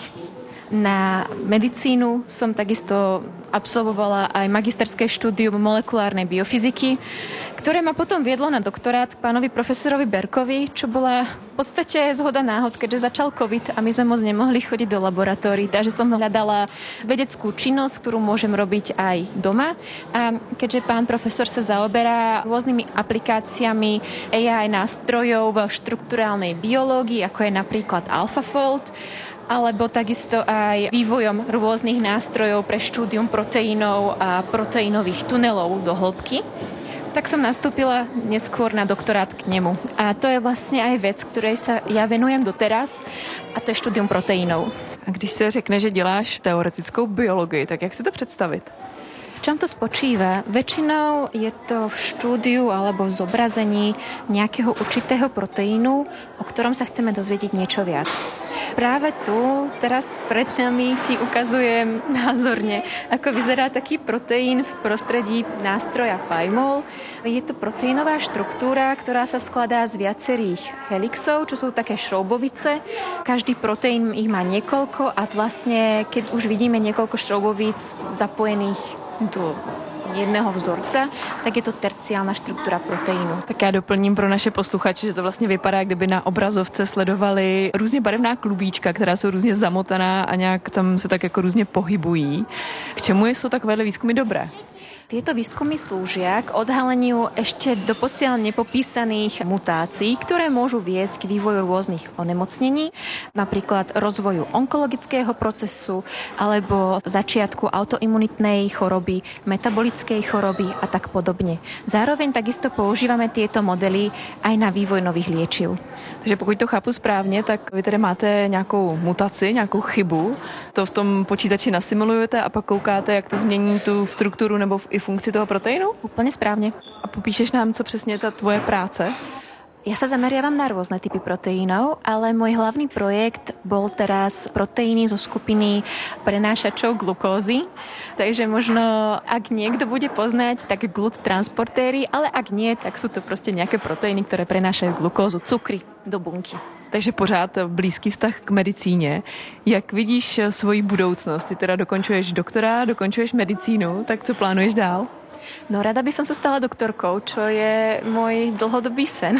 na medicínu som takisto absolvovala aj magisterské štúdium molekulárnej biofyziky, ktoré ma potom viedlo na doktorát k pánovi profesorovi Berkovi, čo bola v podstate zhoda náhod, keďže začal COVID a my sme moc nemohli chodiť do laboratórií, takže som hľadala vedeckú činnosť, ktorú môžem robiť aj doma. A keďže pán profesor sa zaoberá rôznymi aplikáciami á í nástrojov v štrukturálnej biológii, ako je napríklad AlphaFold, alebo takisto aj vývojom rôznych nástrojov pre štúdium proteínov a proteínových tunelov do hĺbky, tak som nastúpila neskôr na doktorát k nemu. A to je vlastne aj vec, ktorej sa ja venujem doteraz, a to je štúdium proteínov. A když se řekne, že děláš teoretickou biologii, tak jak si to představit? V čom to spočíva? Väčšinou je to v štúdiu alebo v zobrazení nejakého určitého proteínu, o ktorom sa chceme dozvedieť niečo viac. Práve tu, teraz pred nami ti ukazujem názorne, ako vyzerá taký proteín v prostredí nástroja Pymol. Je to proteínová štruktúra, ktorá sa skladá z viacerých helixov, čo sú také šroubovice. Každý proteín ich má niekoľko a vlastne, keď už vidíme niekoľko šroubovíc zapojených do jedného vzorca, tak je to terciálna štruktúra proteínu. Tak já doplním pro naše posluchače, že to vlastně vypadá, kdyby na obrazovce sledovali různě barevná klubíčka, která jsou různě zamotaná a nějak tam se tak jako různě pohybují. K čemu jsou takovéhle výzkumy dobré? Tieto výskumy slúžia k odhaleniu ešte doposiaľ nepopísaných mutácií, ktoré môžu viesť k vývoju rôznych onemocnení, napríklad rozvoju onkologického procesu alebo začiatku autoimunitnej choroby, metabolickej choroby a tak podobne. Zároveň takisto používame tieto modely aj na vývoj nových liečiv. Takže pokud to chápu správně, tak vy tedy máte nějakou mutaci, nějakou chybu, to v tom počítači nasimulujete a pak koukáte, jak to změní tu strukturu nebo i funkci toho proteínu? Úplne správne. A popíšeš nám, co přesně je ta tvoje práce? Ja sa zameriavam na rôzne typy proteínov, ale môj hlavný projekt bol teraz proteíny zo skupiny prenášačov glukózy. Takže možno, ak niekto bude poznať, tak glut transportéry, ale ak nie, tak sú to proste nejaké proteíny, ktoré prenášajú glukózu, cukry do bunky. Takže pořád blízký vztah k medicíně. Jak vidíš svoji budoucnost? Ty teda dokončuješ doktorát, dokončuješ medicínu, tak co plánuješ dál? No rada by som sa stala doktorkou, čo je môj dlhodobý sen.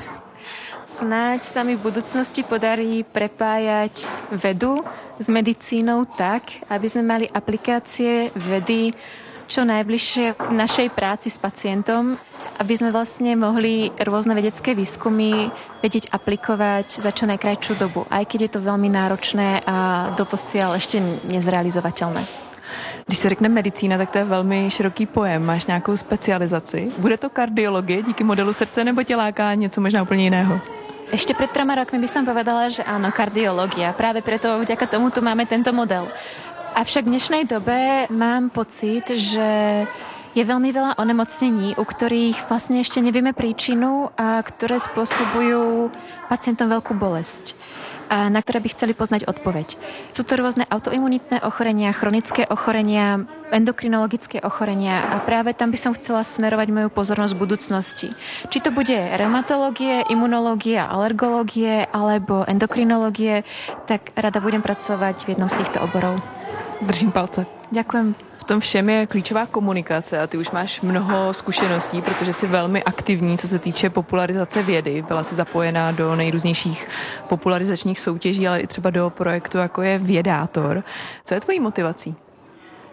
Snáď sa mi v budúcnosti podarí prepájať vedu s medicínou tak, aby sme mali aplikácie vedy čo najbližšie v našej práci s pacientom, aby sme vlastne mohli rôzne vedecké výskumy vedieť aplikovať za čo najkrajšiu dobu, aj keď je to veľmi náročné a doposiaľ ešte nezrealizovateľné. Když se řekne medicína, tak to je velmi široký pojem. Máš nějakou specializaci? Bude to kardiologie díky modelu srdce, nebo tě láká něco možná úplně jiného? Ešte pred troma rokmi by som povedala, že áno, kardiológia. Práve preto vďaka tomu tu máme tento model. Avšak v dnešnej dobe mám pocit, že je veľmi veľa onemocnení, u ktorých vlastne ešte nevieme príčinu a ktoré spôsobujú pacientom veľkú bolesť, a na ktoré by chceli poznať odpoveď. Sú to rôzne autoimunitné ochorenia, chronické ochorenia, endokrinologické ochorenia a práve tam by som chcela smerovať moju pozornosť v budúcnosti. Či to bude reumatológie, imunológie, alergológie alebo endokrinológie, tak rada budem pracovať v jednom z týchto oborov. Držím palce. Ďakujem. V tom všem je klíčová komunikace a ty už máš mnoho zkušeností, protože jsi velmi aktivní, co se týče popularizace vědy. Byla jsi zapojená do nejrůznějších popularizačních soutěží, ale i třeba do projektu, jako je Vědátor. Co je tvojí motivací?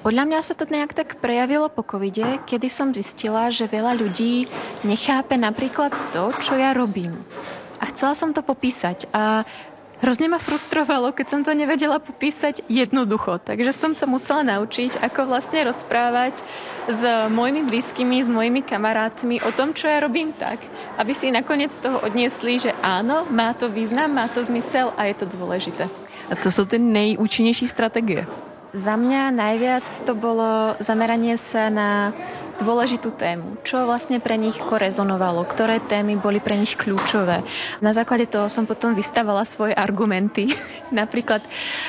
Podľa mňa sa to nejak tak prejavilo po covide, kedy som zistila, že veľa ľudí nechápe napríklad to, čo ja robím. A chcela som to popísať a hrozne ma frustrovalo, keď som to nevedela popísať jednoducho. Takže som sa musela naučiť, ako vlastne rozprávať s mojimi blízkymi, s mojimi kamarátmi o tom, čo ja robím tak, aby si nakoniec toho odniesli, že áno, má to význam, má to zmysel a je to dôležité. A co sú tie nejúčinnejší stratégie? Za mňa najviac to bolo zameranie sa na dôležitú tému, čo vlastne pre nich korezonovalo, ktoré témy boli pre nich kľúčové. Na základe toho som potom vystavala svoje argumenty. Napríklad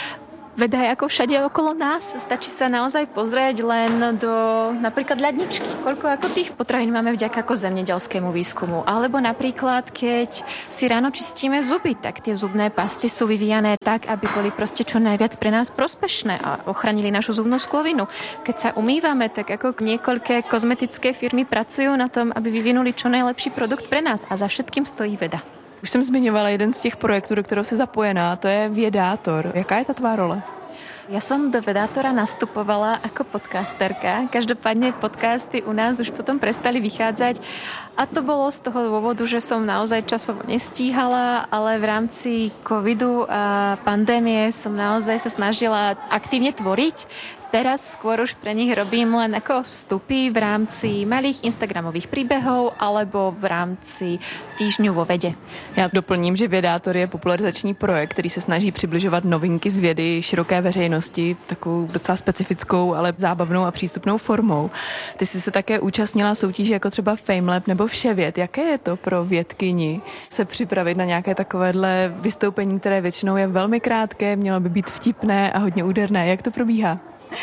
veda je ako všade okolo nás. Stačí sa naozaj pozrieť len do napríklad ľadničky. Koľko ako tých potravín máme vďaka ako zemědělskému výskumu. Alebo napríklad, keď si ráno čistíme zuby, tak tie zubné pasty sú vyvíjané tak, aby boli proste čo najviac pre nás prospešné a ochránili našu zubnú sklovinu. Keď sa umývame, tak ako niekoľké kozmetické firmy pracujú na tom, aby vyvinuli čo najlepší produkt pre nás. A za všetkým stojí veda. Už jsem zmiňovala jeden z těch projektů, do kterého jsi zapojená, to je Vědátor. Jaká je ta tvá role? Ja som do Vedátora nastupovala ako podcasterka. Každopádne podcasty u nás už potom prestali vychádzať a to bolo z toho dôvodu, že som naozaj časovo nestíhala, ale v rámci covidu a pandémie som naozaj sa snažila aktívne tvoriť. Teraz skôr už pre nich robím len ako vstupy v rámci malých instagramových príbehov alebo v rámci týždňu vo vede. Já doplním, že Vědátor je popularizační projekt, který se snaží přibližovat novinky z vědy široké veřejnosti, takovou docela specifickou, ale zábavnou a přístupnou formou. Ty jsi se také účastnila soutěží jako třeba FameLab nebo Vševěd. Jaké je to pro vědkyni se připravit na nějaké takovéhle vystoupení, které většinou je velmi krátké, mělo by být vtipné a hodně úderné? Jak to probíhá?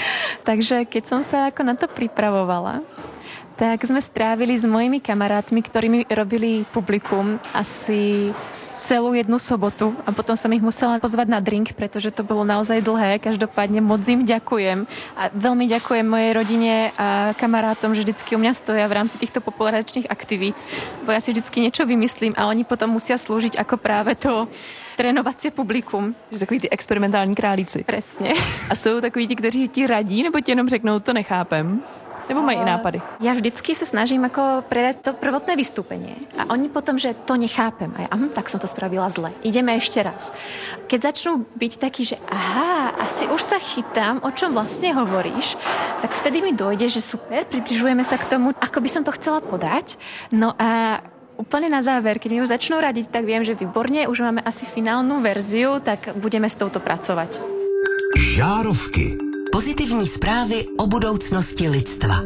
Takže keď som sa ako na to pripravovala, tak sme strávili s mojimi kamarátmi, ktorými robili publikum asi celú jednu sobotu a potom som ich musela pozvať na drink, pretože to bolo naozaj dlhé. Každopádne moc im ďakujem a veľmi ďakujem mojej rodine a kamarátom, že vždycky u mňa stoja v rámci týchto popularizačných aktivít, bo ja si vždycky niečo vymyslím a oni potom musia slúžiť ako práve to trénovacie publikum. Že takový ty experimentální králíci. Presne. A jsou takoví ti, kteří ti radí, nebo ti jenom řeknou, to nechápem? Nebo mají i nápady? Ja vždycky sa snažím ako predať to prvotné vystúpenie. A oni potom, že to nechápem. A ja, aha, tak som to spravila zle. Ideme ešte raz. Keď začnú byť takí, že aha, asi už sa chytám, o čom vlastne hovoríš, tak vtedy mi dojde, že super, približujeme sa k tomu, ako by som to chcela podať. No a úplne na záver, keď mi už začnú radiť, tak viem, že výborne, už máme asi finálnu verziu, tak budeme s touto pracovať. Žárovky. Pozitivní zprávy o budoucnosti lidstva.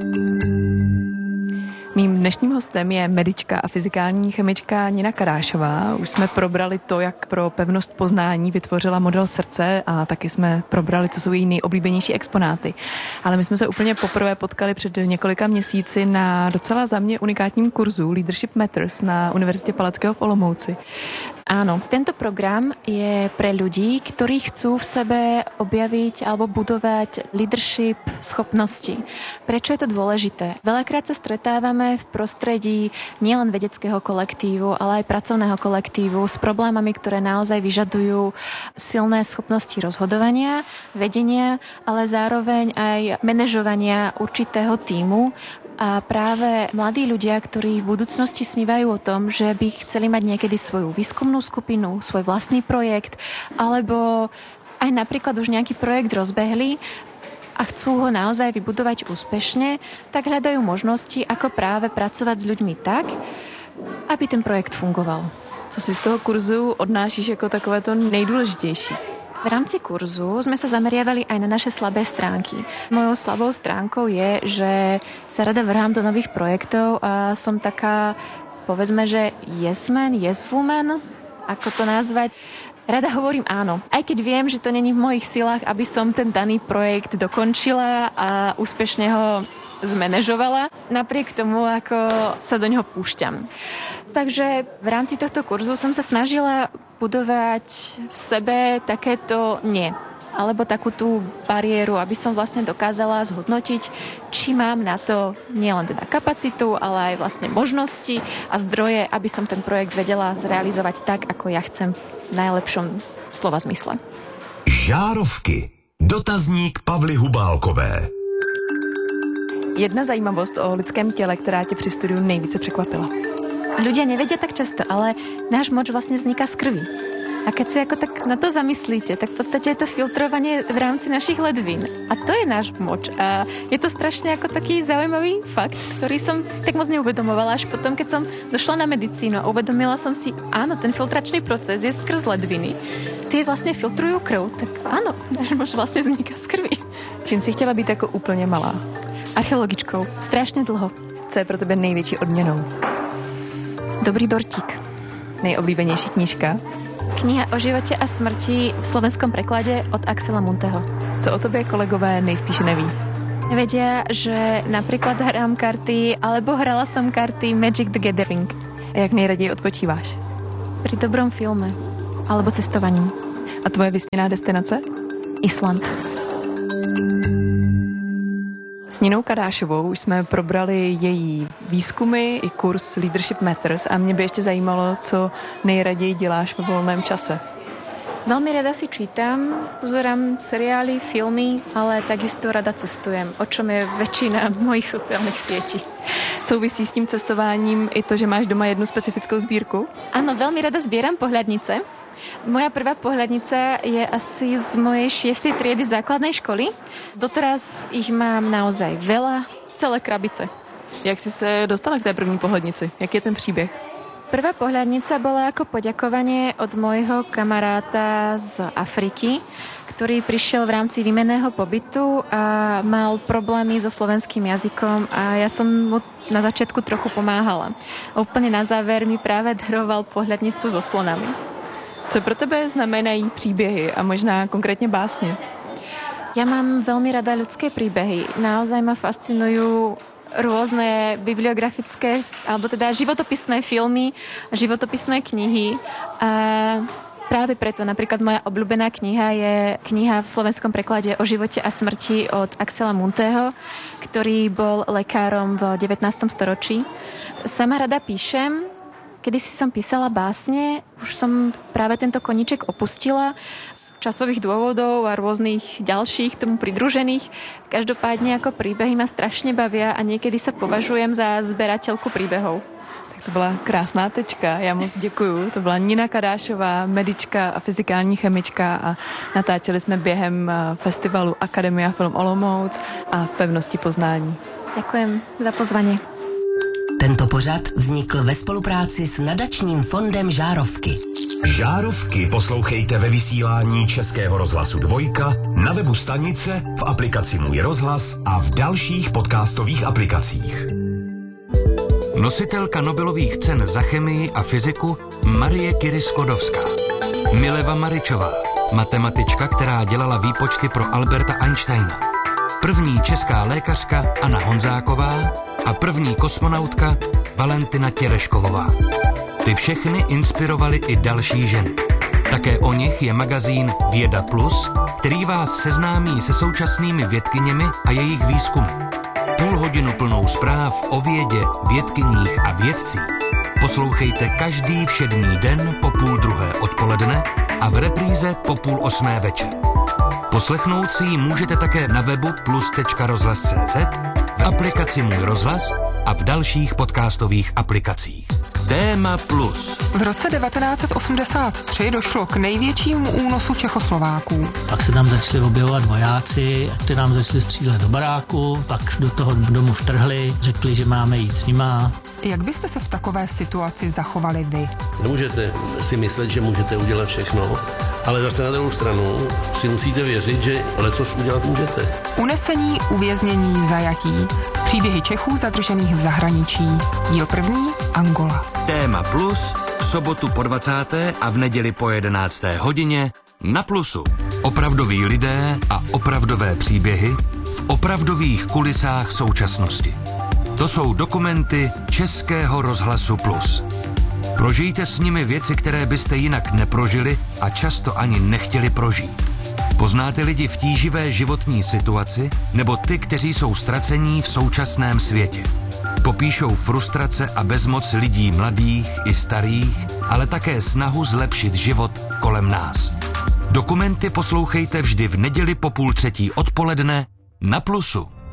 Mým dnešním hostem je medička a fyzikální chemička Nina Kadášová. Už jsme probrali to, jak pro pevnost poznání vytvořila model srdce a taky jsme probrali, co jsou její nejoblíbenější exponáty. Ale my jsme se úplně poprvé potkali před několika měsíci na docela za mě unikátním kurzu Leadership Matters na Univerzitě Palackého v Olomouci. Áno, tento program je pre ľudí, ktorí chcú v sebe objaviť alebo budovať leadership schopnosti. Prečo je to dôležité? Veľakrát sa stretávame v prostredí nielen vedeckého kolektívu, ale aj pracovného kolektívu s problémami, ktoré naozaj vyžadujú silné schopnosti rozhodovania, vedenia, ale zároveň aj manažovania určitého tímu. A práve mladí ľudia, ktorí v budúcnosti snívajú o tom, že by chceli mať niekedy svoju výskumnú skupinu, svoj vlastný projekt, alebo aj napríklad už nejaký projekt rozbehli a chcú ho naozaj vybudovať úspešne, tak hľadajú možnosti, ako práve pracovať s ľuďmi tak, aby ten projekt fungoval. Co si z toho kurzu odnášíš ako takové to nejdôležitejší? V rámci kurzu sme sa zameriavali aj na naše slabé stránky. Mojou slabou stránkou je, že sa rada vrhám do nových projektov a som taká, povedzme, že yes man, yes woman, ako to nazvať. Rada hovorím áno, aj keď viem, že to není v mojich silách, aby som ten daný projekt dokončila a úspešne ho zmanéžovala, napriek tomu, ako sa do neho púšťam. Takže v rámci tohto kurzu som sa snažila budovať v sebe takéto nie, alebo takú tú bariéru, aby som vlastne dokázala zhodnotiť, či mám na to nielen teda kapacitu, ale aj vlastne možnosti a zdroje, aby som ten projekt vedela zrealizovať tak, ako ja chcem v najlepšom slova zmysle. Žárovky. Dotazník Pavly Hubálkové. Jedna zajímavost o lidském těle, která tě při studiu nejvíce překvapila. Ľudia nevedia tak často, ale náš moč vlastne vzniká z krvi. A keď si ako tak na to zamyslíte, tak v podstate je to filtrovanie v rámci našich ledvín. A to je náš moč. A je to strašne ako taký zaujímavý fakt, ktorý som si tak moc neuvedomovala až potom, keď som došla na medicínu a uvedomila som si, áno, ten filtračný proces je skrz ledviny. Tie vlastne filtrujú krv, tak áno, náš moč vlastne vzniká z krvi. Čím si chtěla být jako úplně malá? Archeologičkou. Strašne dlho. Co je pro tebe největší odměnou? Dobrý dortík. Nejoblíbenější knížka? Kniha o živote a smrti v slovenskom preklade od Axela Munteho. Co o tobě kolegové nejspíše neví? Vedia, že napríklad hrám karty, alebo hrala som karty Magic the Gathering. A jak nejraději odpočíváš? Pri dobrom filme. Alebo cestovaním. A tvoje vysněná destinace? Island. S Ninou Kadášovou už jsme probrali její výzkumy i kurz Leadership Matters a mě by ještě zajímalo, co nejraději děláš ve volném čase. Veľmi rada si čítam, pozerám seriály, filmy, ale takisto rada cestujem, o čom je väčšina mojich sociálnych sietí. Souvisí s tím cestováním i to, že máš doma jednu specifickou sbírku? Áno, veľmi rada zbieram pohľadnice. Moja prvá pohľadnica je asi z mojej šiestej triedy základnej školy. Doteraz ich mám naozaj veľa, celé krabice. Jak jsi se dostala k té první pohľadnici? Jak je ten příběh? Prvá pohľadnica bola ako poďakovanie od môjho kamaráta z Afriky, ktorý prišiel v rámci výmenného pobytu a mal problémy so slovenským jazykom a ja som mu na začiatku trochu pomáhala. A úplne na záver mi práve daroval pohľadnicu so slonami. Co pro tebe znamenají příběhy a možná konkrétně básně? Ja mám veľmi rada ľudské príbehy. Naozaj ma fascinujú rôzne bibliografické, alebo teda životopisné filmy, životopisné knihy. A práve preto napríklad moja obľúbená kniha je kniha v slovenskom preklade o živote a smrti od Axela Munteho, ktorý bol lekárom v devätnástom storočí. Sama rada píšem, kedysi som písala básne, už som práve tento koníček opustila, časových dôvodov a rôznych ďalších tomu pridružených. Každopádne ako príbehy ma strašne bavia a niekedy sa považujem za zberateľku príbehov. Tak to byla krásná tečka, já moc děkuju. To byla Nina Kadášová, medička a fyzikální chemička a natáčeli jsme během festivalu Akademia Film Olomouc a v Pevnosti poznání. Ďakujem za pozvanie. Tento pořad vznikl ve spolupráci s nadačním fondem Žárovky. Žárovky poslouchejte ve vysílání Českého rozhlasu Dvojka, na webu stanice, v aplikaci Můj rozhlas a v dalších podcastových aplikacích. Nositelka Nobelových cen za chemii a fyziku Marie Curie-Sklodowská. Mileva Maričová, matematička, která dělala výpočty pro Alberta Einsteina. První česká lékařka Anna Honzáková a první kosmonautka Valentina Tereškovová. Ty všechny inspirovaly i další ženy. Také o nich je magazín Věda Plus, který vás seznámí se současnými vědkyněmi a jejich výzkumy. Půl hodinu plnou zpráv o vědě, vědkyních a vědcích poslouchejte každý všední den po půl druhé odpoledne a v repríze po půl osmé večer. Poslechnout si ji můžete také na webu plus tečka rozhlas tečka cé zet, v aplikaci Můj rozhlas a v dalších podcastových aplikacích. Téma Plus. V roce devatenáct set osmdesát tři došlo k největšímu únosu Čechoslováků. Pak se tam začali objevovat vojáci, kteří nám začali střílet do baráku, pak do toho domu vtrhli, řekli, že máme jít s nima. Jak byste se v takové situaci zachovali vy? Nemůžete si myslet, že můžete udělat všechno, ale zase na druhou stranu si musíte věřit, že lecos udělat můžete. Unesení, uvěznění, zajatí. Příběhy Čechů zadržených v zahraničí. Díl první, Angola. Téma Plus v sobotu po dvacáté a v neděli po jedenácté hodině na Plusu. Opravdoví lidé a opravdové příběhy v opravdových kulisách současnosti. To jsou dokumenty Českého rozhlasu Plus. Prožijte s nimi věci, které byste jinak neprožili a často ani nechtěli prožít. Poznáte lidi v tíživé životní situaci nebo ty, kteří jsou ztracení v současném světě. Popíšou frustrace a bezmoc lidí mladých i starých, ale také snahu zlepšit život kolem nás. Dokumenty poslouchejte vždy v neděli po půl třetí odpoledne na Plusu.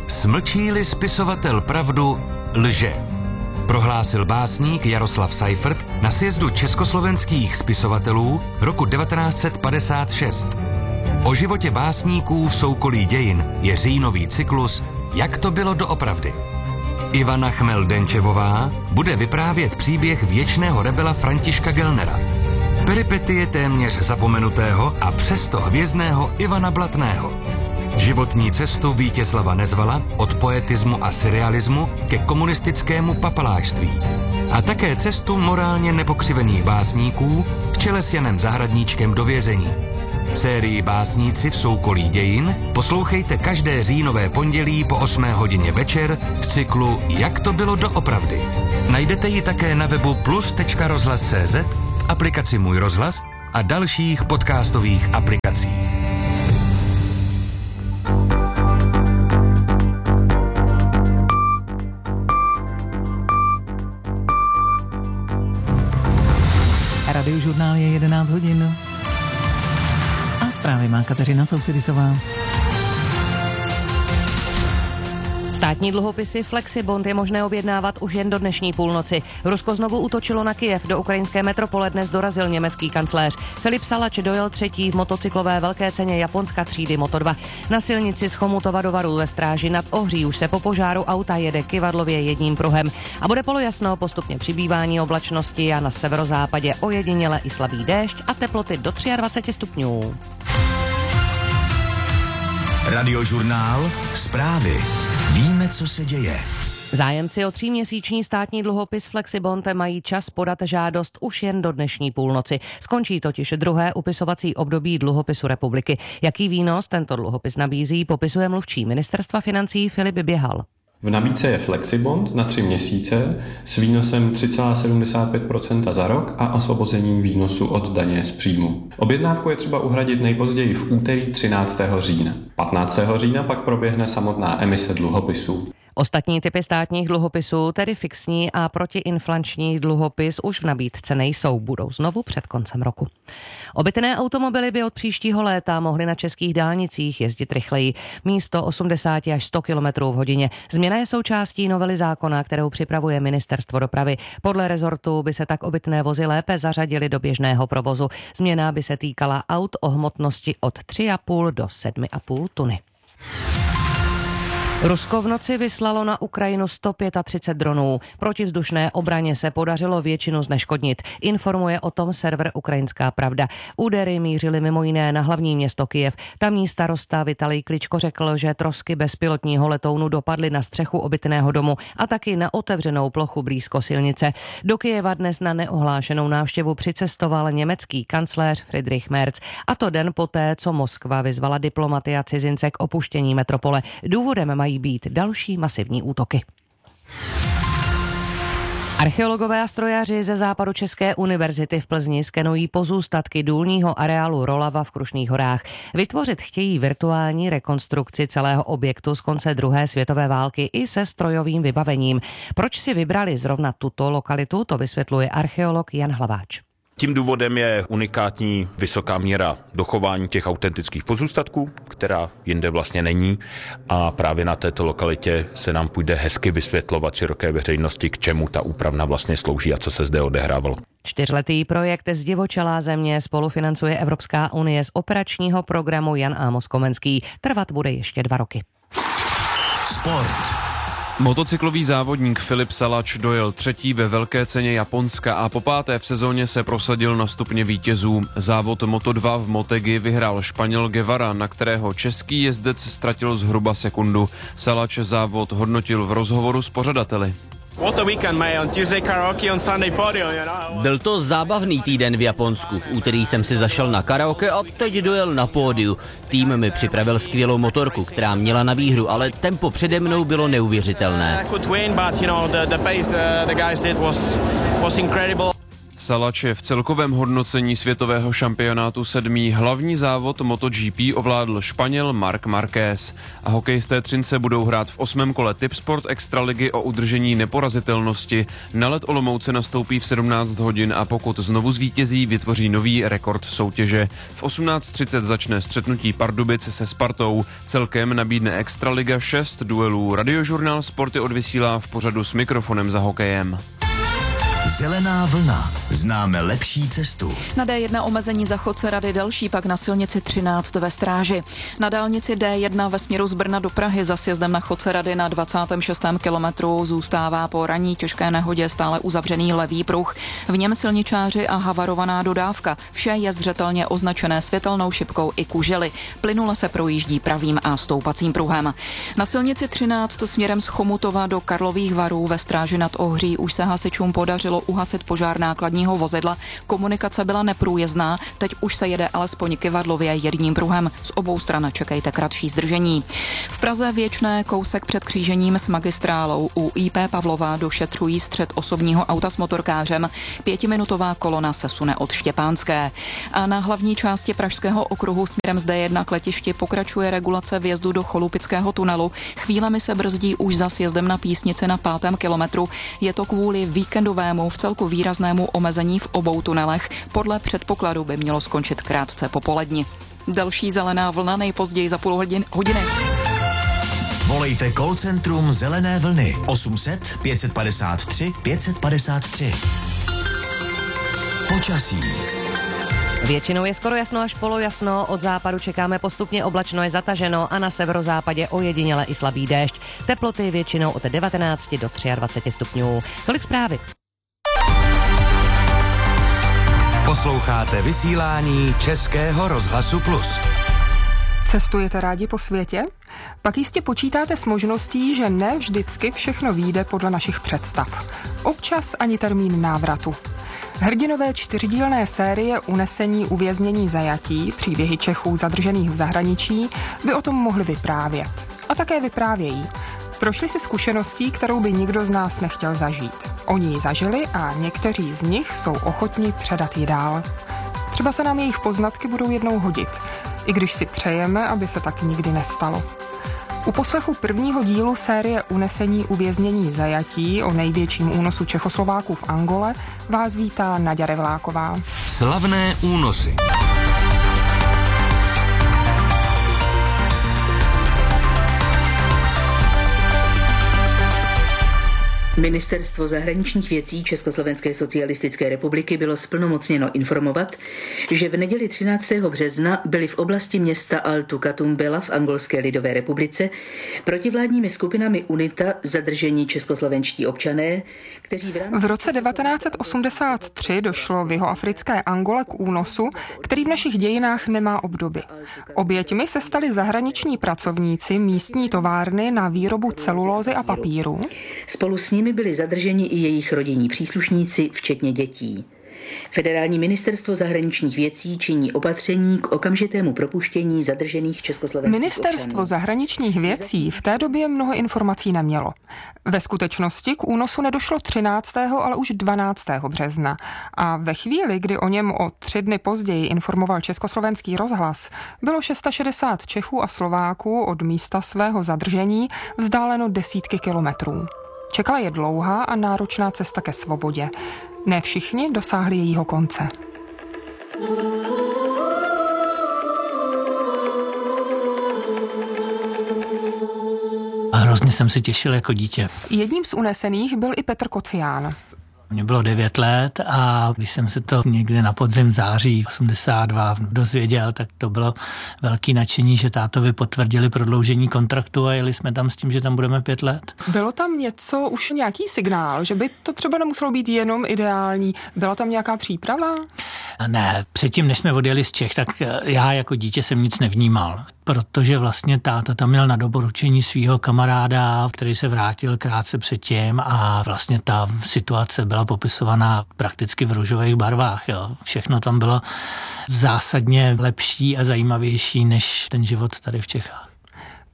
Smlčí-li spisovatel pravdu, lže. Prohlásil básník Jaroslav Seifert na sjezdu československých spisovatelů roku devatenáct set padesát šest. O životě básníků v soukolí dějin je říjnový cyklus Jak to bylo doopravdy. Ivana Chmel-Denčevová bude vyprávět příběh věčného rebela Františka Gellnera. Peripetie téměř zapomenutého a přesto hvězdného Ivana Blatného. Životní cestu Vítězslava Nezvala od poetismu a surrealismu ke komunistickému papalášství. A také cestu morálně nepokřivených básníků v čele s Janem Zahradníčkem do vězení. Sérii Básníci v soukolí dějin poslouchejte každé říjnové pondělí po osmé hodině večer v cyklu Jak to bylo doopravdy. Najdete ji také na webu plus tečka rozhlas tečka cé zet, v aplikaci Můj rozhlas a dalších podcastových aplikacích. Radiožurnál je jedenáct hodin. A zprávy má Kateřina Sousedisová. Státní dluhopisy Flexibond je možné objednávat už jen do dnešní půlnoci. Rusko znovu útočilo na Kyjev. Do ukrajinské metropole dnes dorazil německý kancléř. Filip Salač dojel třetí v motocyklové velké ceně Japonska třídy Moto dva. Na silnici z Chomutova do Varu ve Stráži nad Ohří už se po požáru auta jede kyvadlově jedním pruhem. A bude polojasno, postupně přibývání oblačnosti a na severozápadě ojediněle i slabý déšť a teploty do dvacet tři stupňů. Radiožurnál Zprávy. Víme, co se děje. Zájemci o tříměsíční státní dluhopis Flexibond mají čas podat žádost už jen do dnešní půlnoci. Skončí totiž druhé upisovací období dluhopisu republiky. Jaký výnos tento dluhopis nabízí, popisuje mluvčí ministerstva financí Filip Běhal. V nabídce je Flexibond na tři měsíce s výnosem tři celá sedmdesát pět procenta za rok a osvobozením výnosu od daně z příjmu. Objednávku je třeba uhradit nejpozději v úterý třináctého října. patnáctého října pak proběhne samotná emise dluhopisů. Ostatní typy státních dluhopisů, tedy fixní a protiinflační dluhopis, už v nabídce nejsou, budou znovu před koncem roku. Obytné automobily by od příštího léta mohly na českých dálnicích jezdit rychleji, místo osmdesát až sto kilometrů v hodině. Změna je součástí novely zákona, kterou připravuje Ministerstvo dopravy. Podle rezortu by se tak obytné vozy lépe zařadily do běžného provozu. Změna by se týkala aut o hmotnosti od tři celá pět do sedm celá pět tuny. Rusko v noci vyslalo na Ukrajinu sto třicet pět dronů. Protivzdušné obraně se podařilo většinu zneškodnit. Informuje o tom server Ukrajinská pravda. Údery mířily mimo jiné na hlavní město Kyjev. Tamní starosta Vitalij Kličko řekl, že trosky bezpilotního letounu dopadly na střechu obytného domu a taky na otevřenou plochu blízko silnice. Do Kyjeva dnes na neohlášenou návštěvu přicestoval německý kancléř Friedrich Merz. A to den poté, co Moskva vyzvala diplomaty a cizince k opuštění metropole. Důvodem mají být další masivní útoky. Archeologové a strojaři ze Západočeské univerzity v Plzni skenují pozůstatky důlního areálu Rolava v Krušných horách. Vytvořit chtějí virtuální rekonstrukci celého objektu z konce druhé světové války i se strojovým vybavením. Proč si vybrali zrovna tuto lokalitu, to vysvětluje archeolog Jan Hlaváč. Tím důvodem je unikátní vysoká míra dochování těch autentických pozůstatků, která jinde vlastně není, a právě na této lokalitě se nám půjde hezky vysvětlovat široké veřejnosti, k čemu ta úpravna vlastně slouží a co se zde odehrávalo. Čtyřletý projekt Zdivočelá země spolufinancuje Evropská unie z operačního programu Jan Amos Komenský. Trvat bude ještě dva roky. Sport. Motocyklový závodník Filip Salač dojel třetí ve velké ceně Japonska a po páté v sezóně se prosadil na stupně vítězů. Závod Moto dva v Motegi vyhrál Španěl Guevara, na kterého český jezdec ztratil zhruba sekundu. Salač závod hodnotil v rozhovoru s pořadateli. Byl to zábavný týden v Japonsku. V úterý jsem si zašel na karaoke a teď dojel na pódiu. Tým mi připravil skvělou motorku, která měla na výhru, ale tempo přede mnou bylo neuvěřitelné. Salač je v celkovém hodnocení světového šampionátu sedmý. Hlavní závod MotoGP ovládl Španěl Marc Márquez. A hokejisté Třince budou hrát v osmém kole Tipsport Extraligy o udržení neporazitelnosti. Na led Olomouce nastoupí v sedmnáct hodin a pokud znovu zvítězí, vytvoří nový rekord soutěže. V osmnáct třicet začne střetnutí Pardubic se Spartou. Celkem nabídne Extraliga šest duelů. Radiožurnál Sporty odvysílá v pořadu s mikrofonem za hokejem. Zelená vlna. Známe lepší cestu. Na D jedna omezení za chodce Rady, další pak na silnici třináct ve Stráži. Na dálnici D jedna ve směru z Brna do Prahy za sjezdem na chodce Rady na dvacátém šestém kilometru zůstává po ranní těžké nehodě stále uzavřený levý pruh. V něm silničáři a havarovaná dodávka. Vše je zřetelně označené světelnou šipkou i kužely. Plynule se projíždí pravým a stoupacím pruhem. Na silnici třináct směrem z Chomutova do Karlových Varů ve Stráži nad Ohří už se hasičům podařilo uhasit požár nákladního vozidla. Komunikace byla neprůjezdná, teď už se jede alespoň kyvadlově jedním pruhem. Z obou stran čekejte kratší zdržení. V Praze Věčné kousek před křížením s magistrálou u I P Pavlova došetřují střet osobního auta s motorkářem. Pětiminutová kolona se sune od Štěpánské. A na hlavní části Pražského okruhu směrem z D jedna k letišti pokračuje regulace vjezdu do Cholupického tunelu. Chvílemi se brzdí už za sjezdem na Písnici na pátém kilometru. Je to kvůli víkendovému vcelku výraznému omezení v obou tunelech. Podle předpokladu by mělo skončit krátce po poledni. Další zelená vlna nejpozději za půl hodin, hodiny. Volejte call centrum Zelené vlny osm set pět padesát tři pět padesát tři. Počasí. Většinou je skoro jasno až polojasno, od západu čekáme postupně oblačno je zataženo a na severozápadě ojediněle i slabý déšť. Teploty většinou od devatenáct do dvacet tři stupňů. Tolik zprávy. Posloucháte vysílání Českého rozhlasu Plus. Cestujete rádi po světě? Pak jistě počítáte s možností, že ne vždycky všechno vyjde podle našich představ. Občas ani termín návratu. Hrdinové čtyřdílné série Unesení, uvěznění, zajatí, příběhy Čechů zadržených v zahraničí by o tom mohli vyprávět. A také vyprávějí. Prošli si zkušeností, kterou by nikdo z nás nechtěl zažít. Oni ji zažili a někteří z nich jsou ochotni předat ji dál. Třeba se nám jejich poznatky budou jednou hodit, i když si přejeme, aby se tak nikdy nestalo. U poslechu prvního dílu série Unesení, uvěznění, zajatí o největším únosu Čechoslováků v Angole vás vítá Naďa Revláková. Slavné únosy. Ministerstvo zahraničních věcí Československé socialistické republiky bylo splnomocněno informovat, že v neděli třináctého března byli v oblasti města Altu Katumbela v Angolské lidové republice protivládními skupinami UNITA zadržení českoslovenští občané, kteří v rámci... V roce devatenáct set osmdesát tři došlo v jihoafrické Angole k únosu, který v našich dějinách nemá obdoby. Oběťmi se stali zahraniční pracovníci místní továrny na výrobu celulózy a papíru. Spolu s nimi byli zadrženi i jejich rodinní příslušníci, včetně dětí. Federální ministerstvo zahraničních věcí činí opatření k okamžitému propuštění zadržených československých Ministerstvo občanů. zahraničních věcí v té době mnoho informací nemělo. Ve skutečnosti k únosu nedošlo třináctého ale už dvanáctého března. A ve chvíli, kdy o něm o tři dny později informoval Československý rozhlas, bylo šedesát šest Čechů a Slováků od místa svého zadržení vzdáleno desítky kilometrů. Čekala je dlouhá a náročná cesta ke svobodě. Ne všichni dosáhli jejího konce. A hrozně jsem se těšil jako dítě. Jedním z unesených byl i Petr Kocián. Mně bylo devět let a když jsem se to někdy na podzim září osmdesát dva dozvěděl, tak to bylo velký nadšení, že tátovi potvrdili prodloužení kontraktu a jeli jsme tam s tím, že tam budeme pět let. Bylo tam něco, už nějaký signál, že by to třeba nemuselo být jenom ideální? Byla tam nějaká příprava? Ne, předtím, než jsme odjeli z Čech, tak já jako dítě jsem nic nevnímal, protože vlastně táta tam měl na doporučení svého kamaráda, který se vrátil krátce předtím a vlastně ta situace byla popisovaná prakticky v růžových barvách. Jo. Všechno tam bylo zásadně lepší a zajímavější než ten život tady v Čechách.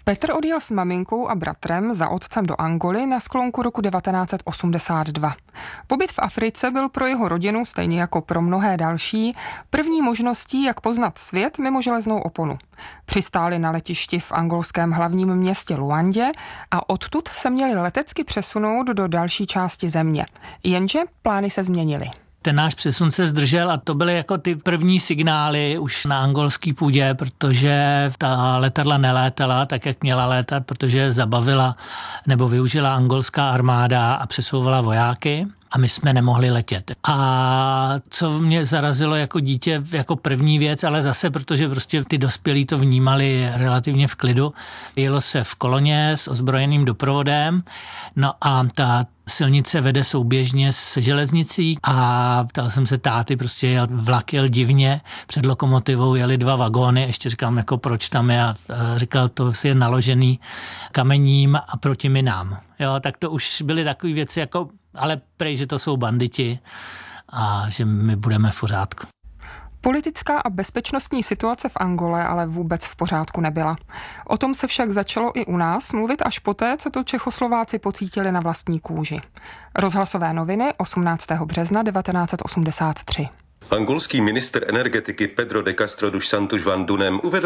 Petr odjel s maminkou a bratrem za otcem do Angoly na sklonku roku devatenáct set osmdesát dva. Pobyt v Africe byl pro jeho rodinu, stejně jako pro mnohé další, první možností, jak poznat svět mimo železnou oponu. Přistáli na letišti v angolském hlavním městě Luandě a odtud se měli letecky přesunout do další části země. Jenže plány se změnily. Ten náš přesun se zdržel a to byly jako ty první signály už na angolský půdě, protože ta letadla nelétala tak, jak měla létat, protože zabavila nebo využila angolská armáda a přesouvala vojáky. A my jsme nemohli letět. A co mě zarazilo jako dítě, jako první věc, ale zase, protože prostě ty dospělí to vnímali relativně v klidu, jelo se v koloně s ozbrojeným doprovodem, no a ta silnice vede souběžně s železnicí a ptal jsem se táty, prostě jel, vlak jel divně, před lokomotivou jeli dva vagóny, ještě říkám, jako proč tam je, a říkal, to je naložený kamením a proti minám. Jo, tak to už byly takové věci, jako, ale prej, že to jsou banditi a že my budeme v pořádku. Politická a bezpečnostní situace v Angole ale vůbec v pořádku nebyla. O tom se však začalo i u nás mluvit až poté, co to Čechoslováci pocítili na vlastní kůži. Rozhlasové noviny osmnáctého března devatenáct set osmdesát tři. Angolský ministr energetiky Pedro de Castro dos Santos Van Dunem uvedl